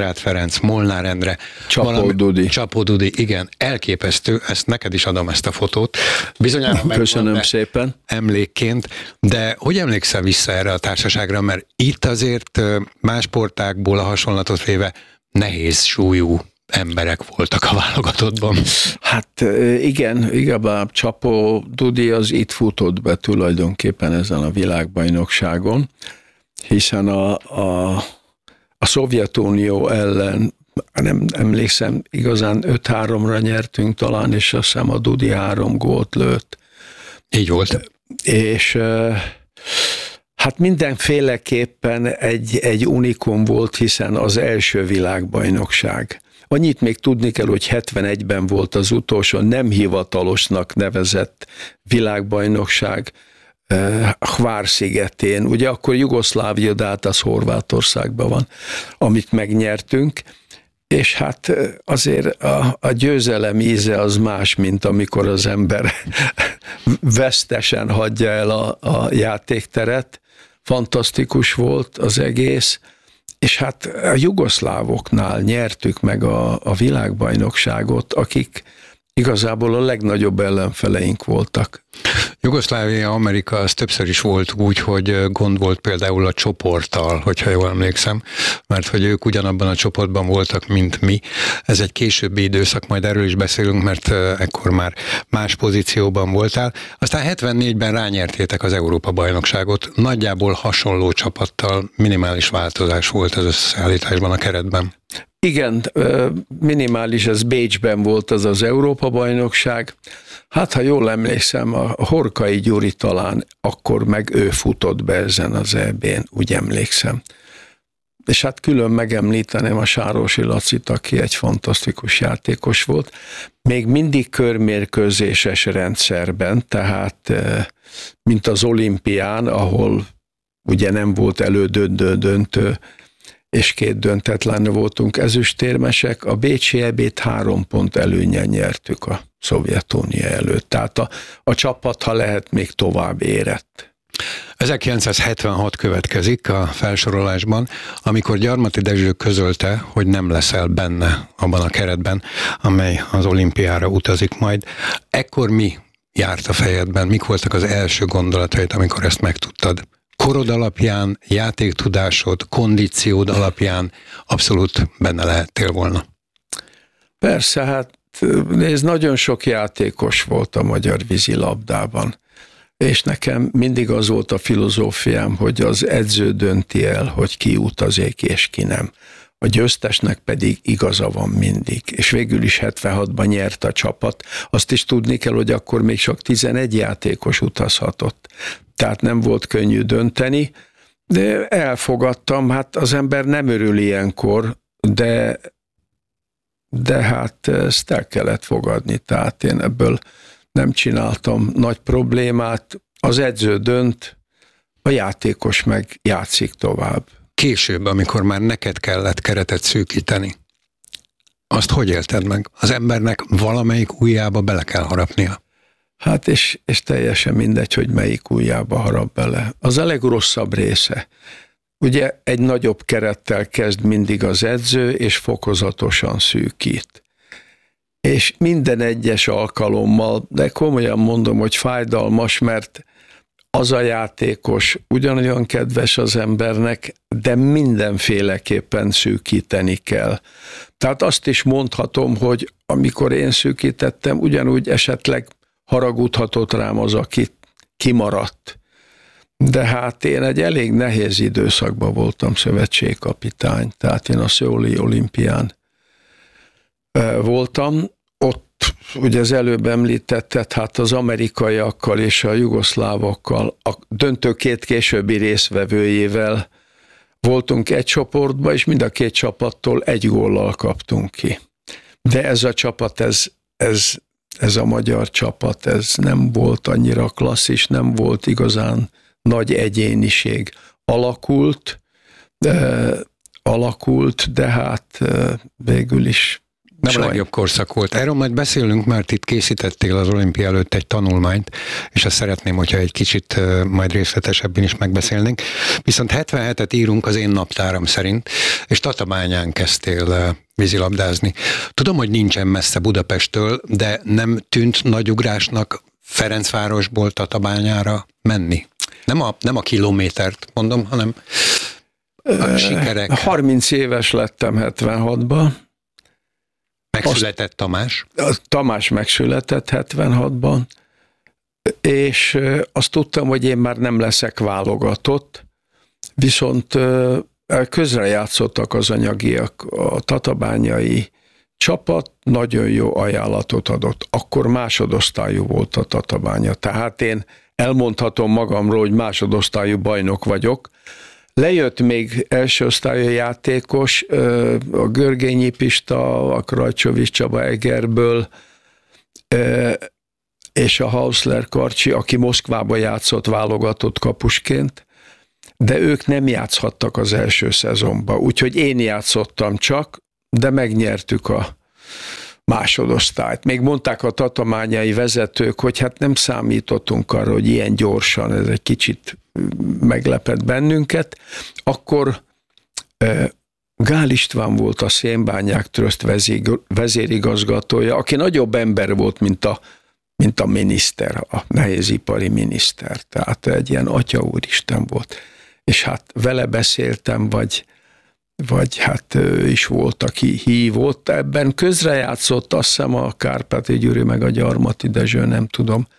Horváth Ferenc, Molnár Endre, Csapó Dudi. Csapó Dudi, igen, elképesztő, ezt neked is adom ezt a fotót. Bizonyára köszönöm szépen. Emlékként, de hogy emlékszel vissza erre a társaságra, mert itt azért más sportákból a hasonlatot véve nehéz súlyú emberek voltak a válogatottban. Hát igen, igazából Csapó Dudi az itt futott be tulajdonképpen ezen a világbajnokságon, hiszen a, a, a Szovjetunió ellen, nem emlékszem, igazán öt háromra nyertünk talán, és azt hiszem a Dudi három gólt lőtt. Így volt. És hát mindenféleképpen egy, egy unikum volt, hiszen az első világbajnokság. Annyit még tudni kell, hogy hetvenegyben volt az utolsó nem hivatalosnak nevezett világbajnokság Hvár-szigetén. Ugye akkor Jugoszlávia, de hát az Horvátországban van, amit megnyertünk, és hát azért a, a győzelem íze az más, mint amikor az ember vesztesen hagyja el a, a játékteret. Fantasztikus volt az egész, és hát a jugoszlávoknál nyertük meg a, a világbajnokságot, akik igazából a legnagyobb ellenfeleink voltak. Jugoszlávia, Amerika, az többször is volt úgy, hogy gond volt például a csoporttal, hogyha jól emlékszem, mert hogy ők ugyanabban a csoportban voltak, mint mi. Ez egy későbbi időszak, majd erről is beszélünk, mert ekkor már más pozícióban voltál. Aztán hetvennégyben rányertétek az Európa-bajnokságot, nagyjából hasonló csapattal, minimális változás volt az összeállításban, a keretben. Igen, minimális, ez Bécsben volt az az Európa-bajnokság. Hát, ha jól emlékszem, a Horkai Gyuri talán akkor meg ő futott be ezen az é bén, úgy emlékszem. És hát külön megemlíteném a Sárosi Lacit, aki egy fantasztikus játékos volt. Még mindig körmérkőzéses rendszerben, tehát mint az olimpián, ahol ugye nem volt elődöntő döntő, és két döntetlen voltunk ezüstérmesek, a bécsi é bét három pont előnyen nyertük a Szovjetunió előtt. Tehát a, a csapat, ha lehet, még tovább érett. ezerkilencszázhetvenhat következik a felsorolásban, amikor Gyarmati Dezső közölte, hogy nem leszel benne abban a keretben, amely az olimpiára utazik majd. Ekkor mi járt a fejedben? Mik voltak az első gondolataid, amikor ezt megtudtad? Korod alapján, játéktudásod, kondíciód alapján abszolút benne lehettél volna. Persze, hát nézd, nagyon sok játékos volt a magyar vízilabdában, és nekem mindig az volt a filozófiám, hogy az edző dönti el, hogy ki utazik és ki nem. A győztesnek pedig igaza van mindig, és végül is hetvenhatban nyert a csapat. Azt is tudni kell, hogy akkor még csak tizenegy játékos utazhatott. Tehát nem volt könnyű dönteni, de elfogadtam, hát az ember nem örül ilyenkor, de, de hát ezt el kellett fogadni, tehát én ebből nem csináltam nagy problémát, az edző dönt, a játékos meg játszik tovább. Később, amikor már neked kellett keretet szűkíteni, azt hogy élted meg? Az embernek valamelyik ujjába bele kell harapnia. Hát és, és teljesen mindegy, hogy melyik ujjába harap bele. Az a legrosszabb része. Ugye egy nagyobb kerettel kezd mindig az edző, és fokozatosan szűkít. És minden egyes alkalommal, de komolyan mondom, hogy fájdalmas, mert az a játékos ugyanolyan kedves az embernek, de mindenféleképpen szűkíteni kell. Tehát azt is mondhatom, hogy amikor én szűkítettem, ugyanúgy esetleg haragudhatott rám az, aki kimaradt. De hát én egy elég nehéz időszakban voltam szövetségkapitány, tehát én a Szöuli olimpián voltam. Ott ugye az előbb említetted, hát az amerikaiakkal és a jugoszlávokkal, a döntő két későbbi részvevőjével voltunk egy csoportban, és mind a két csapattól egy góllal kaptunk ki. De ez a csapat, ez, ez, ez a magyar csapat, ez nem volt annyira klasszis, nem volt igazán nagy egyéniség. Alakult, de, alakult, de hát végül is Nem a legjobb korszak volt. Erről majd beszélünk, mert itt készítettél az olimpia előtt egy tanulmányt, és azt szeretném, hogyha egy kicsit majd részletesebben is megbeszélnénk. Viszont hetvenhetet írunk az én naptáram szerint, és Tatabányán kezdtél vízilabdázni. Tudom, hogy nincsen messze Budapesttől, de nem tűnt nagy ugrásnak Ferencvárosból Tatabányára menni? Nem a, nem a kilométert mondom, hanem a sikerek. harminc éves lettem hetvenhatban. Megszületett Tamás? Tamás megszületett hetvenhatban, és azt tudtam, hogy én már nem leszek válogatott, viszont közrejátszottak az anyagiak. A tatabányai csapat nagyon jó ajánlatot adott. Akkor másodosztályú volt a Tatabánya. Tehát én elmondhatom magamról, hogy másodosztályú bajnok vagyok. Lejött még első osztályú játékos, a Görgényi Pista, a Krajcsovics Csaba Egerből, és a Hausler Karcsi, aki Moszkvában játszott válogatott kapusként, de ők nem játszhattak az első szezonban, úgyhogy én játszottam csak, de megnyertük a másodosztályt. Még mondták a tatabányai vezetők, hogy hát nem számítottunk arra, hogy ilyen gyorsan, ez egy kicsit meglepett bennünket. Akkor Gál István volt a Szénbányák Tröszt vezérigazgatója, aki nagyobb ember volt, mint a, mint a miniszter, a nehézipari miniszter. Tehát egy ilyen atya úristen volt. És hát vele beszéltem, vagy vagy hát ő is volt, aki hívott. Ebben közrejátszott, azt hiszem, a Kárpáti Gyuri meg a Gyarmati Dezső, nem tudom.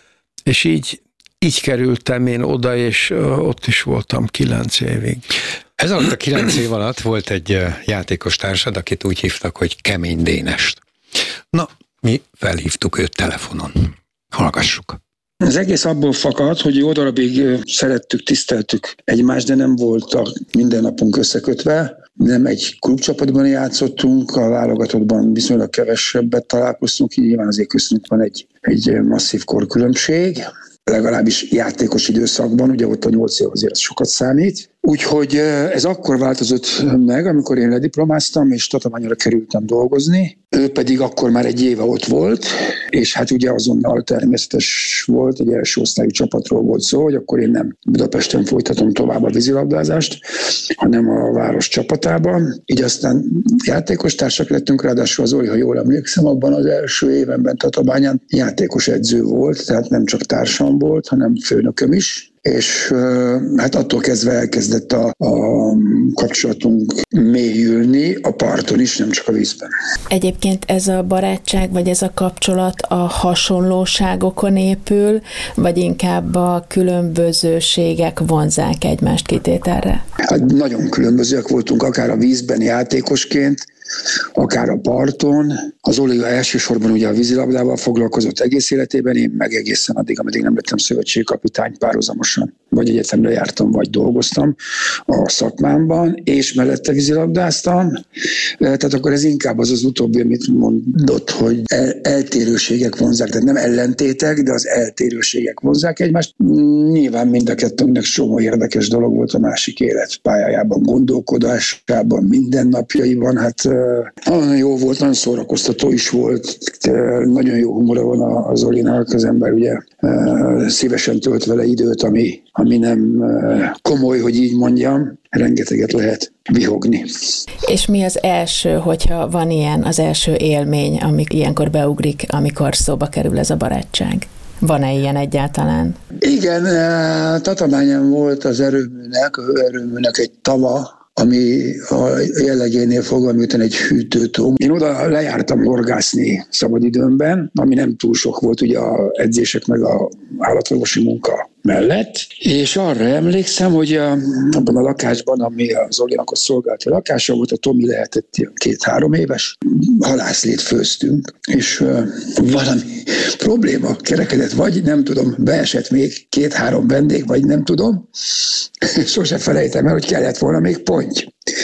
És így, így kerültem én oda, és ott is voltam kilenc évig. Ez alatt a kilenc év alatt volt egy játékos társad, akit úgy hívtak, hogy Kemény Dénest. Na, mi felhívtuk őt telefonon. Hallgassuk. Az egész abból fakad, hogy jó darabig szerettük, tiszteltük egymást, de nem voltak minden napunk összekötve. Nem egy klubcsapatban játszottunk, a válogatottban viszonylag kevesebbet találkoztunk, így nyilván azért köztünk van egy, egy masszív korkülönbség, legalábbis játékos időszakban, ugye ott a nyolc év azért sokat számít. Úgyhogy ez akkor változott meg, amikor én lediplomáztam, és Tatabányra kerültem dolgozni. Ő pedig akkor már egy éve ott volt, és hát ugye azonnal természetes volt, egy első osztályú csapatról volt szó, hogy akkor én nem Budapesten folytatom tovább a vízilabdázást, hanem a város csapatában. Így aztán játékos társak lettünk, ráadásul az Zoli, ha jól emlékszem, abban az első évenben Tatabányán játékos edző volt, tehát nem csak társam volt, hanem főnököm is. És hát attól kezdve elkezdett a, a kapcsolatunk mélyülni a parton is, nem csak a vízben. Egyébként ez a barátság, vagy ez a kapcsolat a hasonlóságokon épül, vagy inkább a különbözőségek vonzzák egymást kitételre? Hát nagyon különbözőek voltunk, akár a vízben játékosként, akár a parton. Az Oli elsősorban ugye a vízilabdával foglalkozott egész életében, én meg egészen addig, ameddig nem lettem szövetségkapitány, párhuzamosan vagy egyetemre jártam, vagy dolgoztam a szakmámban, és mellette vízilabdáztam. Tehát akkor ez inkább az az utóbbi, amit mondott, hogy el- eltérőségek vonzák, tehát nem ellentétek, de az eltérőségek vonzák egymást. Nyilván mind a kettőnknek csomó érdekes dolog volt a másik életpályájában, gondolkodásában, mindennapjaiban. Hát nagyon jó volt, nagyon szórakoztató is volt, nagyon jó humora van az Zolinak, az ember ugye szívesen tölt vele időt, ami, ami nem komoly, hogy így mondjam, rengeteget lehet vihogni. És mi az első, hogyha van ilyen, az első élmény, ami ilyenkor beugrik, amikor szóba kerül ez a barátság? Van-e ilyen egyáltalán? Igen, Tatabányán volt az erőműnek, erőműnek egy tava, ami a jellegénél fogva, miután egy hűtőtó. Én oda lejártam horgászni szabadidőmben, ami nem túl sok volt ugye a edzések meg a állatorvosi munka mellett, és arra emlékszem, hogy a, abban a lakásban, ami az Zolinak a szolgálati lakása volt, a Tomi lehetett ilyen két-három éves, halászlét főztünk, és uh, valami probléma kerekedett, vagy nem tudom, beesett még két-három vendég, vagy nem tudom, sose felejtem el, hogy kellett volna még ponty.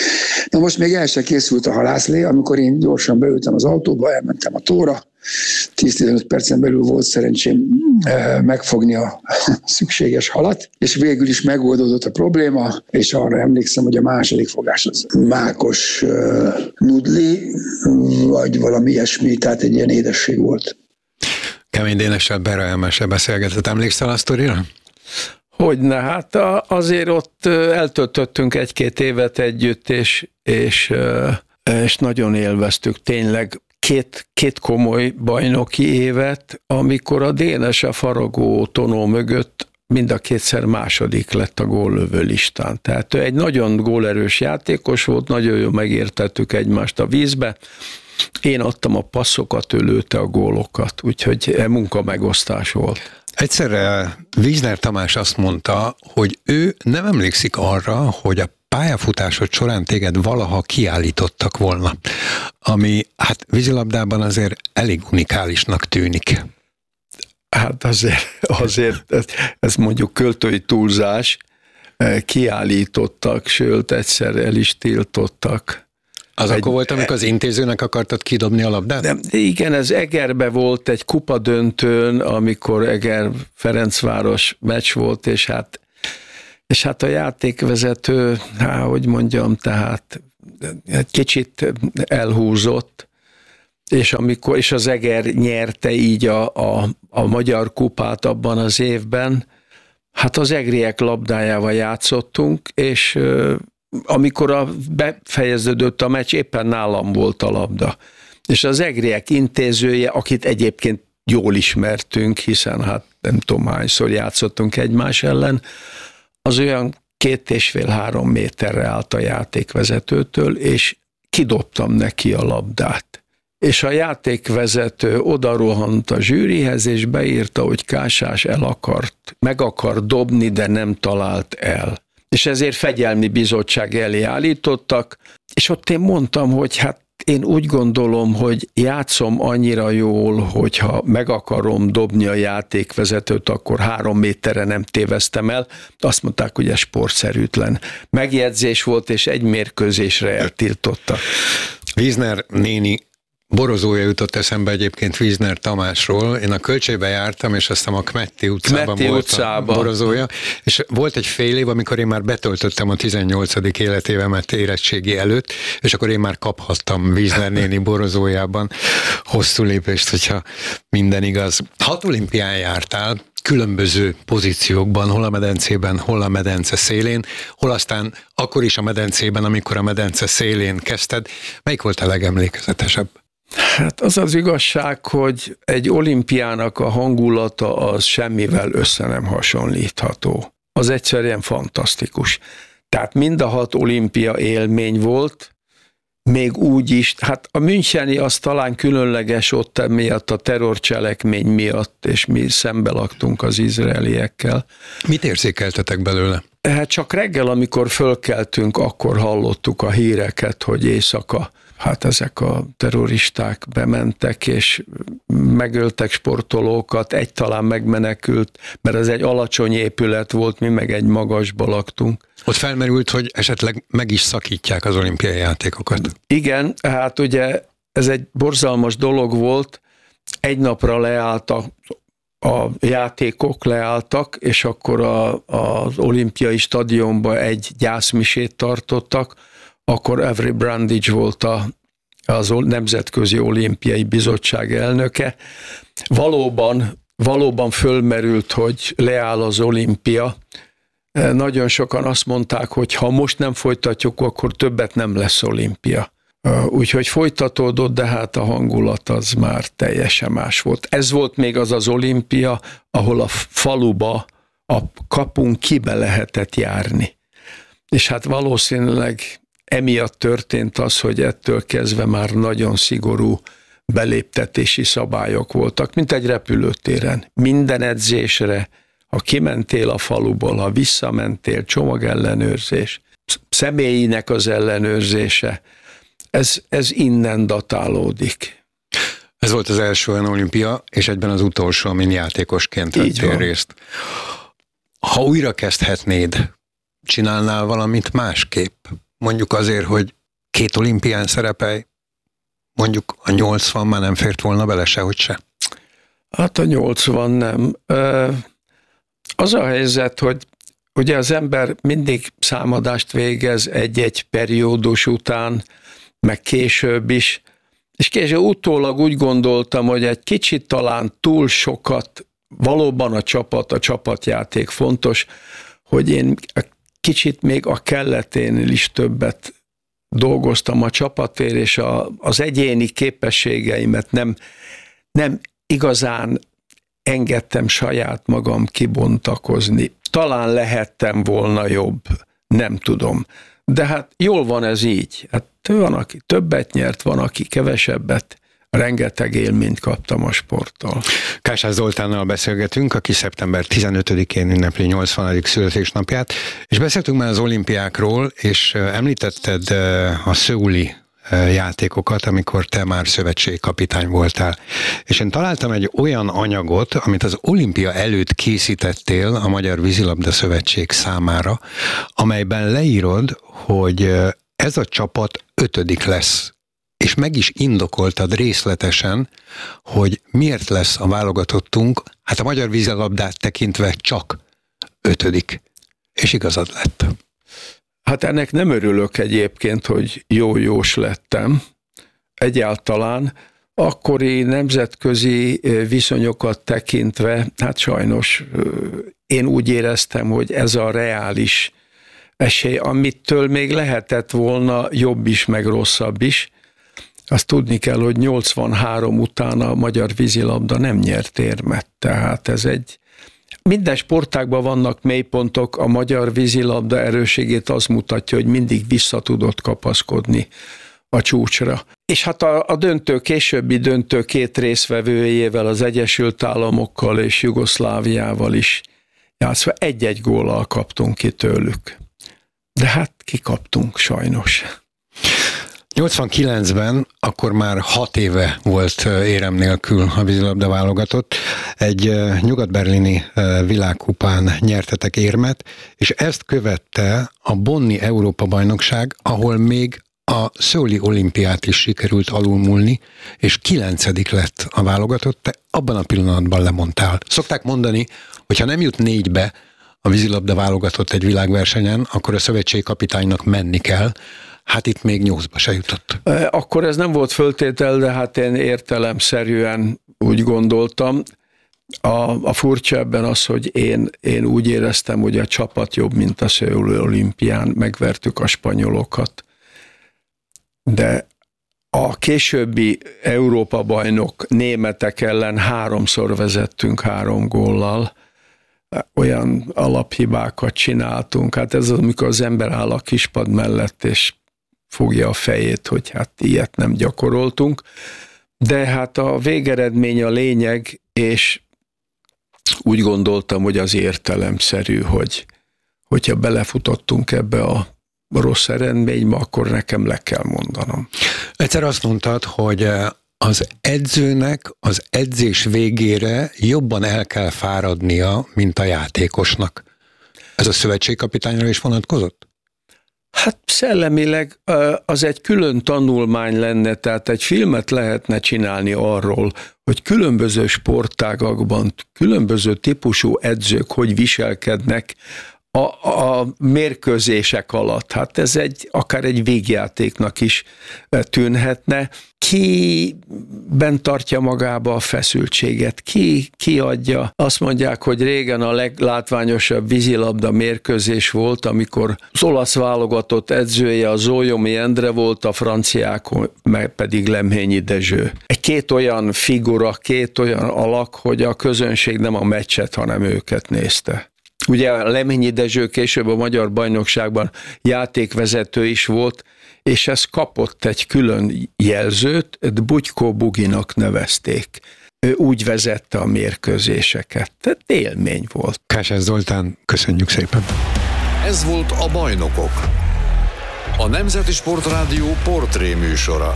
Na most még el se készült a halászlé, amikor én gyorsan beültem az autóba, elmentem a tóra, tíz-tizenöt percen belül volt szerencsém megfogni a szükséges halat, és végül is megoldódott a probléma, és arra emlékszem, hogy a második fogás az mákos uh, nudli, vagy valami ilyesmi, tehát egy ilyen édesség volt. Kemény Dénessel Bera Elmese beszélgetett, emlékszel a sztorira? Hogyne, hát azért ott eltöltöttünk egy-két évet együtt, és, és, és nagyon élveztük tényleg két, két komoly bajnoki évet, amikor a Dénes a faragó tonó mögött mind a kétszer második lett a góllövő listán. Tehát ő egy nagyon gólerős játékos volt, nagyon jól megértettük egymást a vízbe, én adtam a passzokat, ő lőtte a gólokat, úgyhogy munka megosztás volt. Egyszerre Wiesner Tamás azt mondta, hogy ő nem emlékszik arra, hogy a pályafutásod során téged valaha kiállítottak volna, ami hát vízilabdában azért elég unikálisnak tűnik. Hát azért, azért ez, ez mondjuk költői túlzás, kiállítottak, sőt egyszer el is tiltottak. Az egy, akkor volt, amikor az intézőnek akartad kidobni a labdát? Nem, igen, ez Egerbe volt egy kupadöntőn, amikor Eger-Ferencváros meccs volt, és hát, és hát a játékvezető, hát, hogy mondjam, tehát egy kicsit elhúzott, és, amikor, és az Eger nyerte így a, a, a magyar kupát abban az évben, hát az egriek labdájával játszottunk, és amikor a befejeződött a meccs, éppen nálam volt a labda. És az egriek intézője, akit egyébként jól ismertünk, hiszen hát nem tudom hányszor játszottunk egymás ellen, az olyan két és fél-három méterre állt a játékvezetőtől, és kidobtam neki a labdát. És a játékvezető odarohant a zsűrihez, és beírta, hogy Kásás el akart, meg akar dobni, de nem talált el. És ezért fegyelmi bizottság elé állítottak, és ott én mondtam, hogy hát én úgy gondolom, hogy játszom annyira jól, hogyha meg akarom dobni a játékvezetőt, akkor három méterre nem téveztem el. Azt mondták, hogy ez sportszerűtlen megjegyzés volt, és egy mérkőzésre eltiltottak. Wiesner néni borozója jutott eszembe egyébként Wiesner Tamásról. Én a Kölcseybe jártam, és aztán a Kmetti utcában Kmetti volt utcában. a borozója, és volt egy fél év, amikor én már betöltöttem a tizennyolcadik életévemet érettségi előtt, és akkor én már kaphattam Wiesner néni borozójában hosszú lépést, hogyha minden igaz. Hat olimpián jártál, különböző pozíciókban, hol a medencében, hol a medence szélén, hol aztán akkor is a medencében, amikor a medence szélén kezdted. Melyik volt a legemlékezetesebb? Hát az az igazság, hogy egy olimpiának a hangulata az semmivel össze nem hasonlítható. Az egyszerűen fantasztikus. Tehát mind a hat olimpia élmény volt, még úgy is, hát a müncheni az talán különleges ott miatt, a terrorcselekmény miatt, és mi szembe laktunk az izraeliekkel. Mit érzékeltetek belőle? Hát csak reggel, amikor fölkeltünk, akkor hallottuk a híreket, hogy éjszaka hát ezek a terroristák bementek, és megöltek sportolókat, egy talán megmenekült, mert ez egy alacsony épület volt, mi meg egy magasba laktunk. Ott felmerült, hogy esetleg meg is szakítják az olimpiai játékokat. Igen, hát ugye ez egy borzalmas dolog volt, egy napra leállt a, a játékok, leálltak, és akkor a, az olimpiai stadionban egy gyászmisét tartottak, akkor Avery Brundage volt a, az Nemzetközi Olimpiai Bizottság elnöke. Valóban, valóban fölmerült, hogy leáll az olimpia. Nagyon sokan azt mondták, hogy ha most nem folytatjuk, akkor többet nem lesz olimpia. Úgyhogy folytatódott, de hát a hangulat az már teljesen más volt. Ez volt még az az olimpia, ahol a faluba, a kapun kibe lehetett járni. És hát valószínűleg emiatt történt az, hogy ettől kezdve már nagyon szigorú beléptetési szabályok voltak, mint egy repülőtéren. Minden edzésre, ha kimentél a faluból, ha visszamentél, csomagellenőrzés, személyinek az ellenőrzése, ez, ez innen datálódik. Ez volt az első olyan olimpia, és egyben az utolsó, amin játékosként vettél részt. Ha újra kezdhetnéd, csinálnál valamit másképp? Mondjuk azért, hogy két olimpián szerepelj, mondjuk a nyolcvan már nem fért volna bele sehogy se. Hát a nyolcvan nem. Az a helyzet, hogy ugye az ember mindig számadást végez egy-egy periódus után, meg később is, és később utólag úgy gondoltam, hogy egy kicsit talán túl sokat, valóban a csapat, a csapatjáték fontos, hogy én kicsit még a kelleténél is többet dolgoztam a csapatért, és a, az egyéni képességeimet nem, nem igazán engedtem saját magam kibontakozni. Talán lehettem volna jobb, nem tudom. De hát jól van ez így. Hát van, aki többet nyert, van, aki kevesebbet. Rengeteg élményt kaptam a sporttól. Kásás Zoltánnal beszélgetünk, aki szeptember tizenötödikén ünnepli nyolcvanadik születésnapját, és beszéltünk már az olimpiákról, és említetted a szöuli játékokat, amikor te már szövetségkapitány voltál. És én találtam egy olyan anyagot, amit az olimpia előtt készítettél a Magyar Vízilabda Szövetség számára, amelyben leírod, hogy ez a csapat ötödik lesz. És meg is indokoltad részletesen, hogy miért lesz a válogatottunk, hát a magyar vízilabdát tekintve csak ötödik. És igazad lett. Hát ennek nem örülök egyébként, hogy jó-jós lettem. Egyáltalán akkori nemzetközi viszonyokat tekintve, hát sajnos én úgy éreztem, hogy ez a reális esély, amitől még lehetett volna jobb is, meg rosszabb is. Azt tudni kell, hogy nyolcvanhárom után a magyar vízilabda nem nyert érmet. Tehát ez egy... Minden sportágban vannak mélypontok, a magyar vízilabda erősségét az mutatja, hogy mindig vissza tudott kapaszkodni a csúcsra. És hát a, a döntő, későbbi döntő két részvevőjével, az Egyesült Államokkal és Jugoszláviával is játszva egy-egy góllal kaptunk ki tőlük. De hát kikaptunk sajnos. nyolcvankilencben akkor már hat éve volt érem nélkül a vízilabda válogatott. Egy nyugat-berlini világkupán nyertetek érmet, és ezt követte a bonni Európa-bajnokság, ahol még a szöuli olimpiát is sikerült alulmúlni, és kilencedik lett a válogatott, te abban a pillanatban lemondtál. Szokták mondani, hogy ha nem jut négybe a vízilabda válogatott egy világversenyen, akkor a szövetségkapitánynak menni kell. Hát itt még nyolcba se jutott. Akkor ez nem volt föltétel, de hát én értelemszerűen úgy gondoltam. A, a furcsa ebben az, hogy én, én úgy éreztem, hogy a csapat jobb, mint a szöuli olimpián, megvertük a spanyolokat. De a későbbi Európa-bajnok németek ellen háromszor vezettünk három góllal. Olyan alaphibákat csináltunk. Hát ez az, amikor az ember áll a kispad mellett, és fogja a fejét, hogy hát ilyet nem gyakoroltunk. De hát a végeredmény a lényeg, és úgy gondoltam, hogy az értelemszerű, hogy hogyha belefutottunk ebbe a rossz eredménybe, akkor nekem le kell mondanom. Egyszer azt mondtad, hogy az edzőnek az edzés végére jobban el kell fáradnia, mint a játékosnak. Ez a szövetségkapitányra is vonatkozott? Hát szellemileg az egy külön tanulmány lenne, tehát egy filmet lehetne csinálni arról, hogy különböző sportágakban különböző típusú edzők hogy viselkednek a, a mérkőzések alatt. Hát ez egy, akár egy végjátéknak is tűnhetne. Ki bent tartja magába a feszültséget? Ki, ki adja? Azt mondják, hogy régen a leglátványosabb vízilabda mérkőzés volt, amikor az olasz válogatott edzője a Zólyomi Endre volt, a franciák meg pedig Lemhényi Dezső. Egy két olyan figura, két olyan alak, hogy a közönség nem a meccset, hanem őket nézte. Ugye Lemhényi Dezső később a magyar bajnokságban játékvezető is volt, és ez kapott egy külön jelzőt, Bugykó Buginak nevezték. Ő úgy vezette a mérkőzéseket. Tehát élmény volt. Kásás Zoltán, köszönjük szépen. Ez volt a Bajnokok, a Nemzeti Sportrádió portré műsora.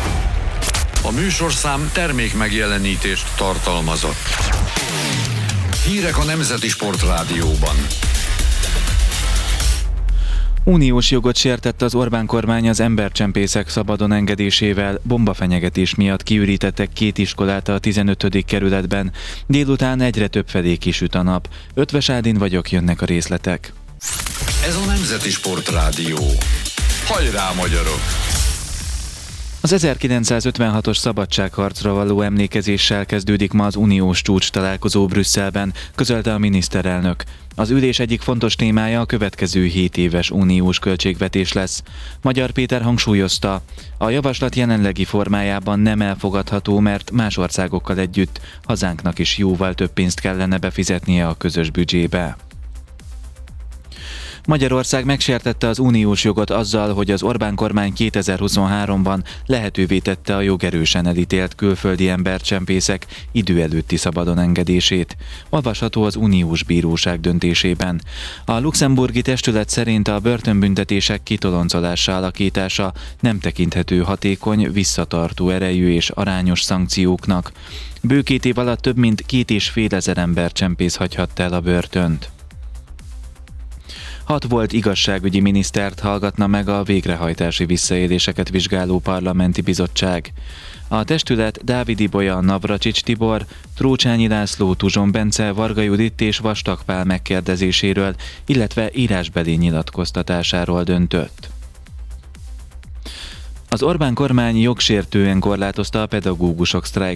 A műsorszám termék megjelenítést tartalmazott. Hírek a Nemzeti Sportrádióban. Uniós jogot sértett az Orbán kormány az embercsempészek szabadon engedésével, bombafenyegetés miatt kiürítettek két iskolát a tizenötödik kerületben. Délután egyre több felé kisüt a nap. Ötvös Ádin vagyok, jönnek a részletek. Ez a Nemzeti Sportrádió. Hajrá, magyarok! Az ezerkilencszázötvenhatos szabadságharcra való emlékezéssel kezdődik ma az uniós csúcs találkozó Brüsszelben, közölte a miniszterelnök. Az ülés egyik fontos témája a következő hét éves uniós költségvetés lesz. Magyar Péter hangsúlyozta, a javaslat jelenlegi formájában nem elfogadható, mert más országokkal együtt hazánknak is jóval több pénzt kellene befizetnie a közös büdzsébe. Magyarország megsértette az uniós jogot azzal, hogy az Orbán kormány kétezer-huszonháromban lehetővé tette a jogerősen elítélt külföldi embercsempészek idő előtti szabadon engedését. Olvasható az uniós bíróság döntésében. A luxemburgi testület szerint a börtönbüntetések kitoloncolása alakítása nem tekinthető hatékony, visszatartó erejű és arányos szankcióknak. Bő két év alatt több mint két és fél ezer embercsempész hagyhatta el a börtönt. Hat volt igazságügyi minisztert hallgatna meg a végrehajtási visszaéléseket vizsgáló parlamenti bizottság. A testület Dávid Ibolya, Navracsics Tibor, Trócsányi László, Tuzson Bence, Varga Judit és Vastag Pál megkérdezéséről, illetve írásbeli nyilatkoztatásáról döntött. Az Orbán kormány jogsértően korlátozta a pedagógusok sztrájk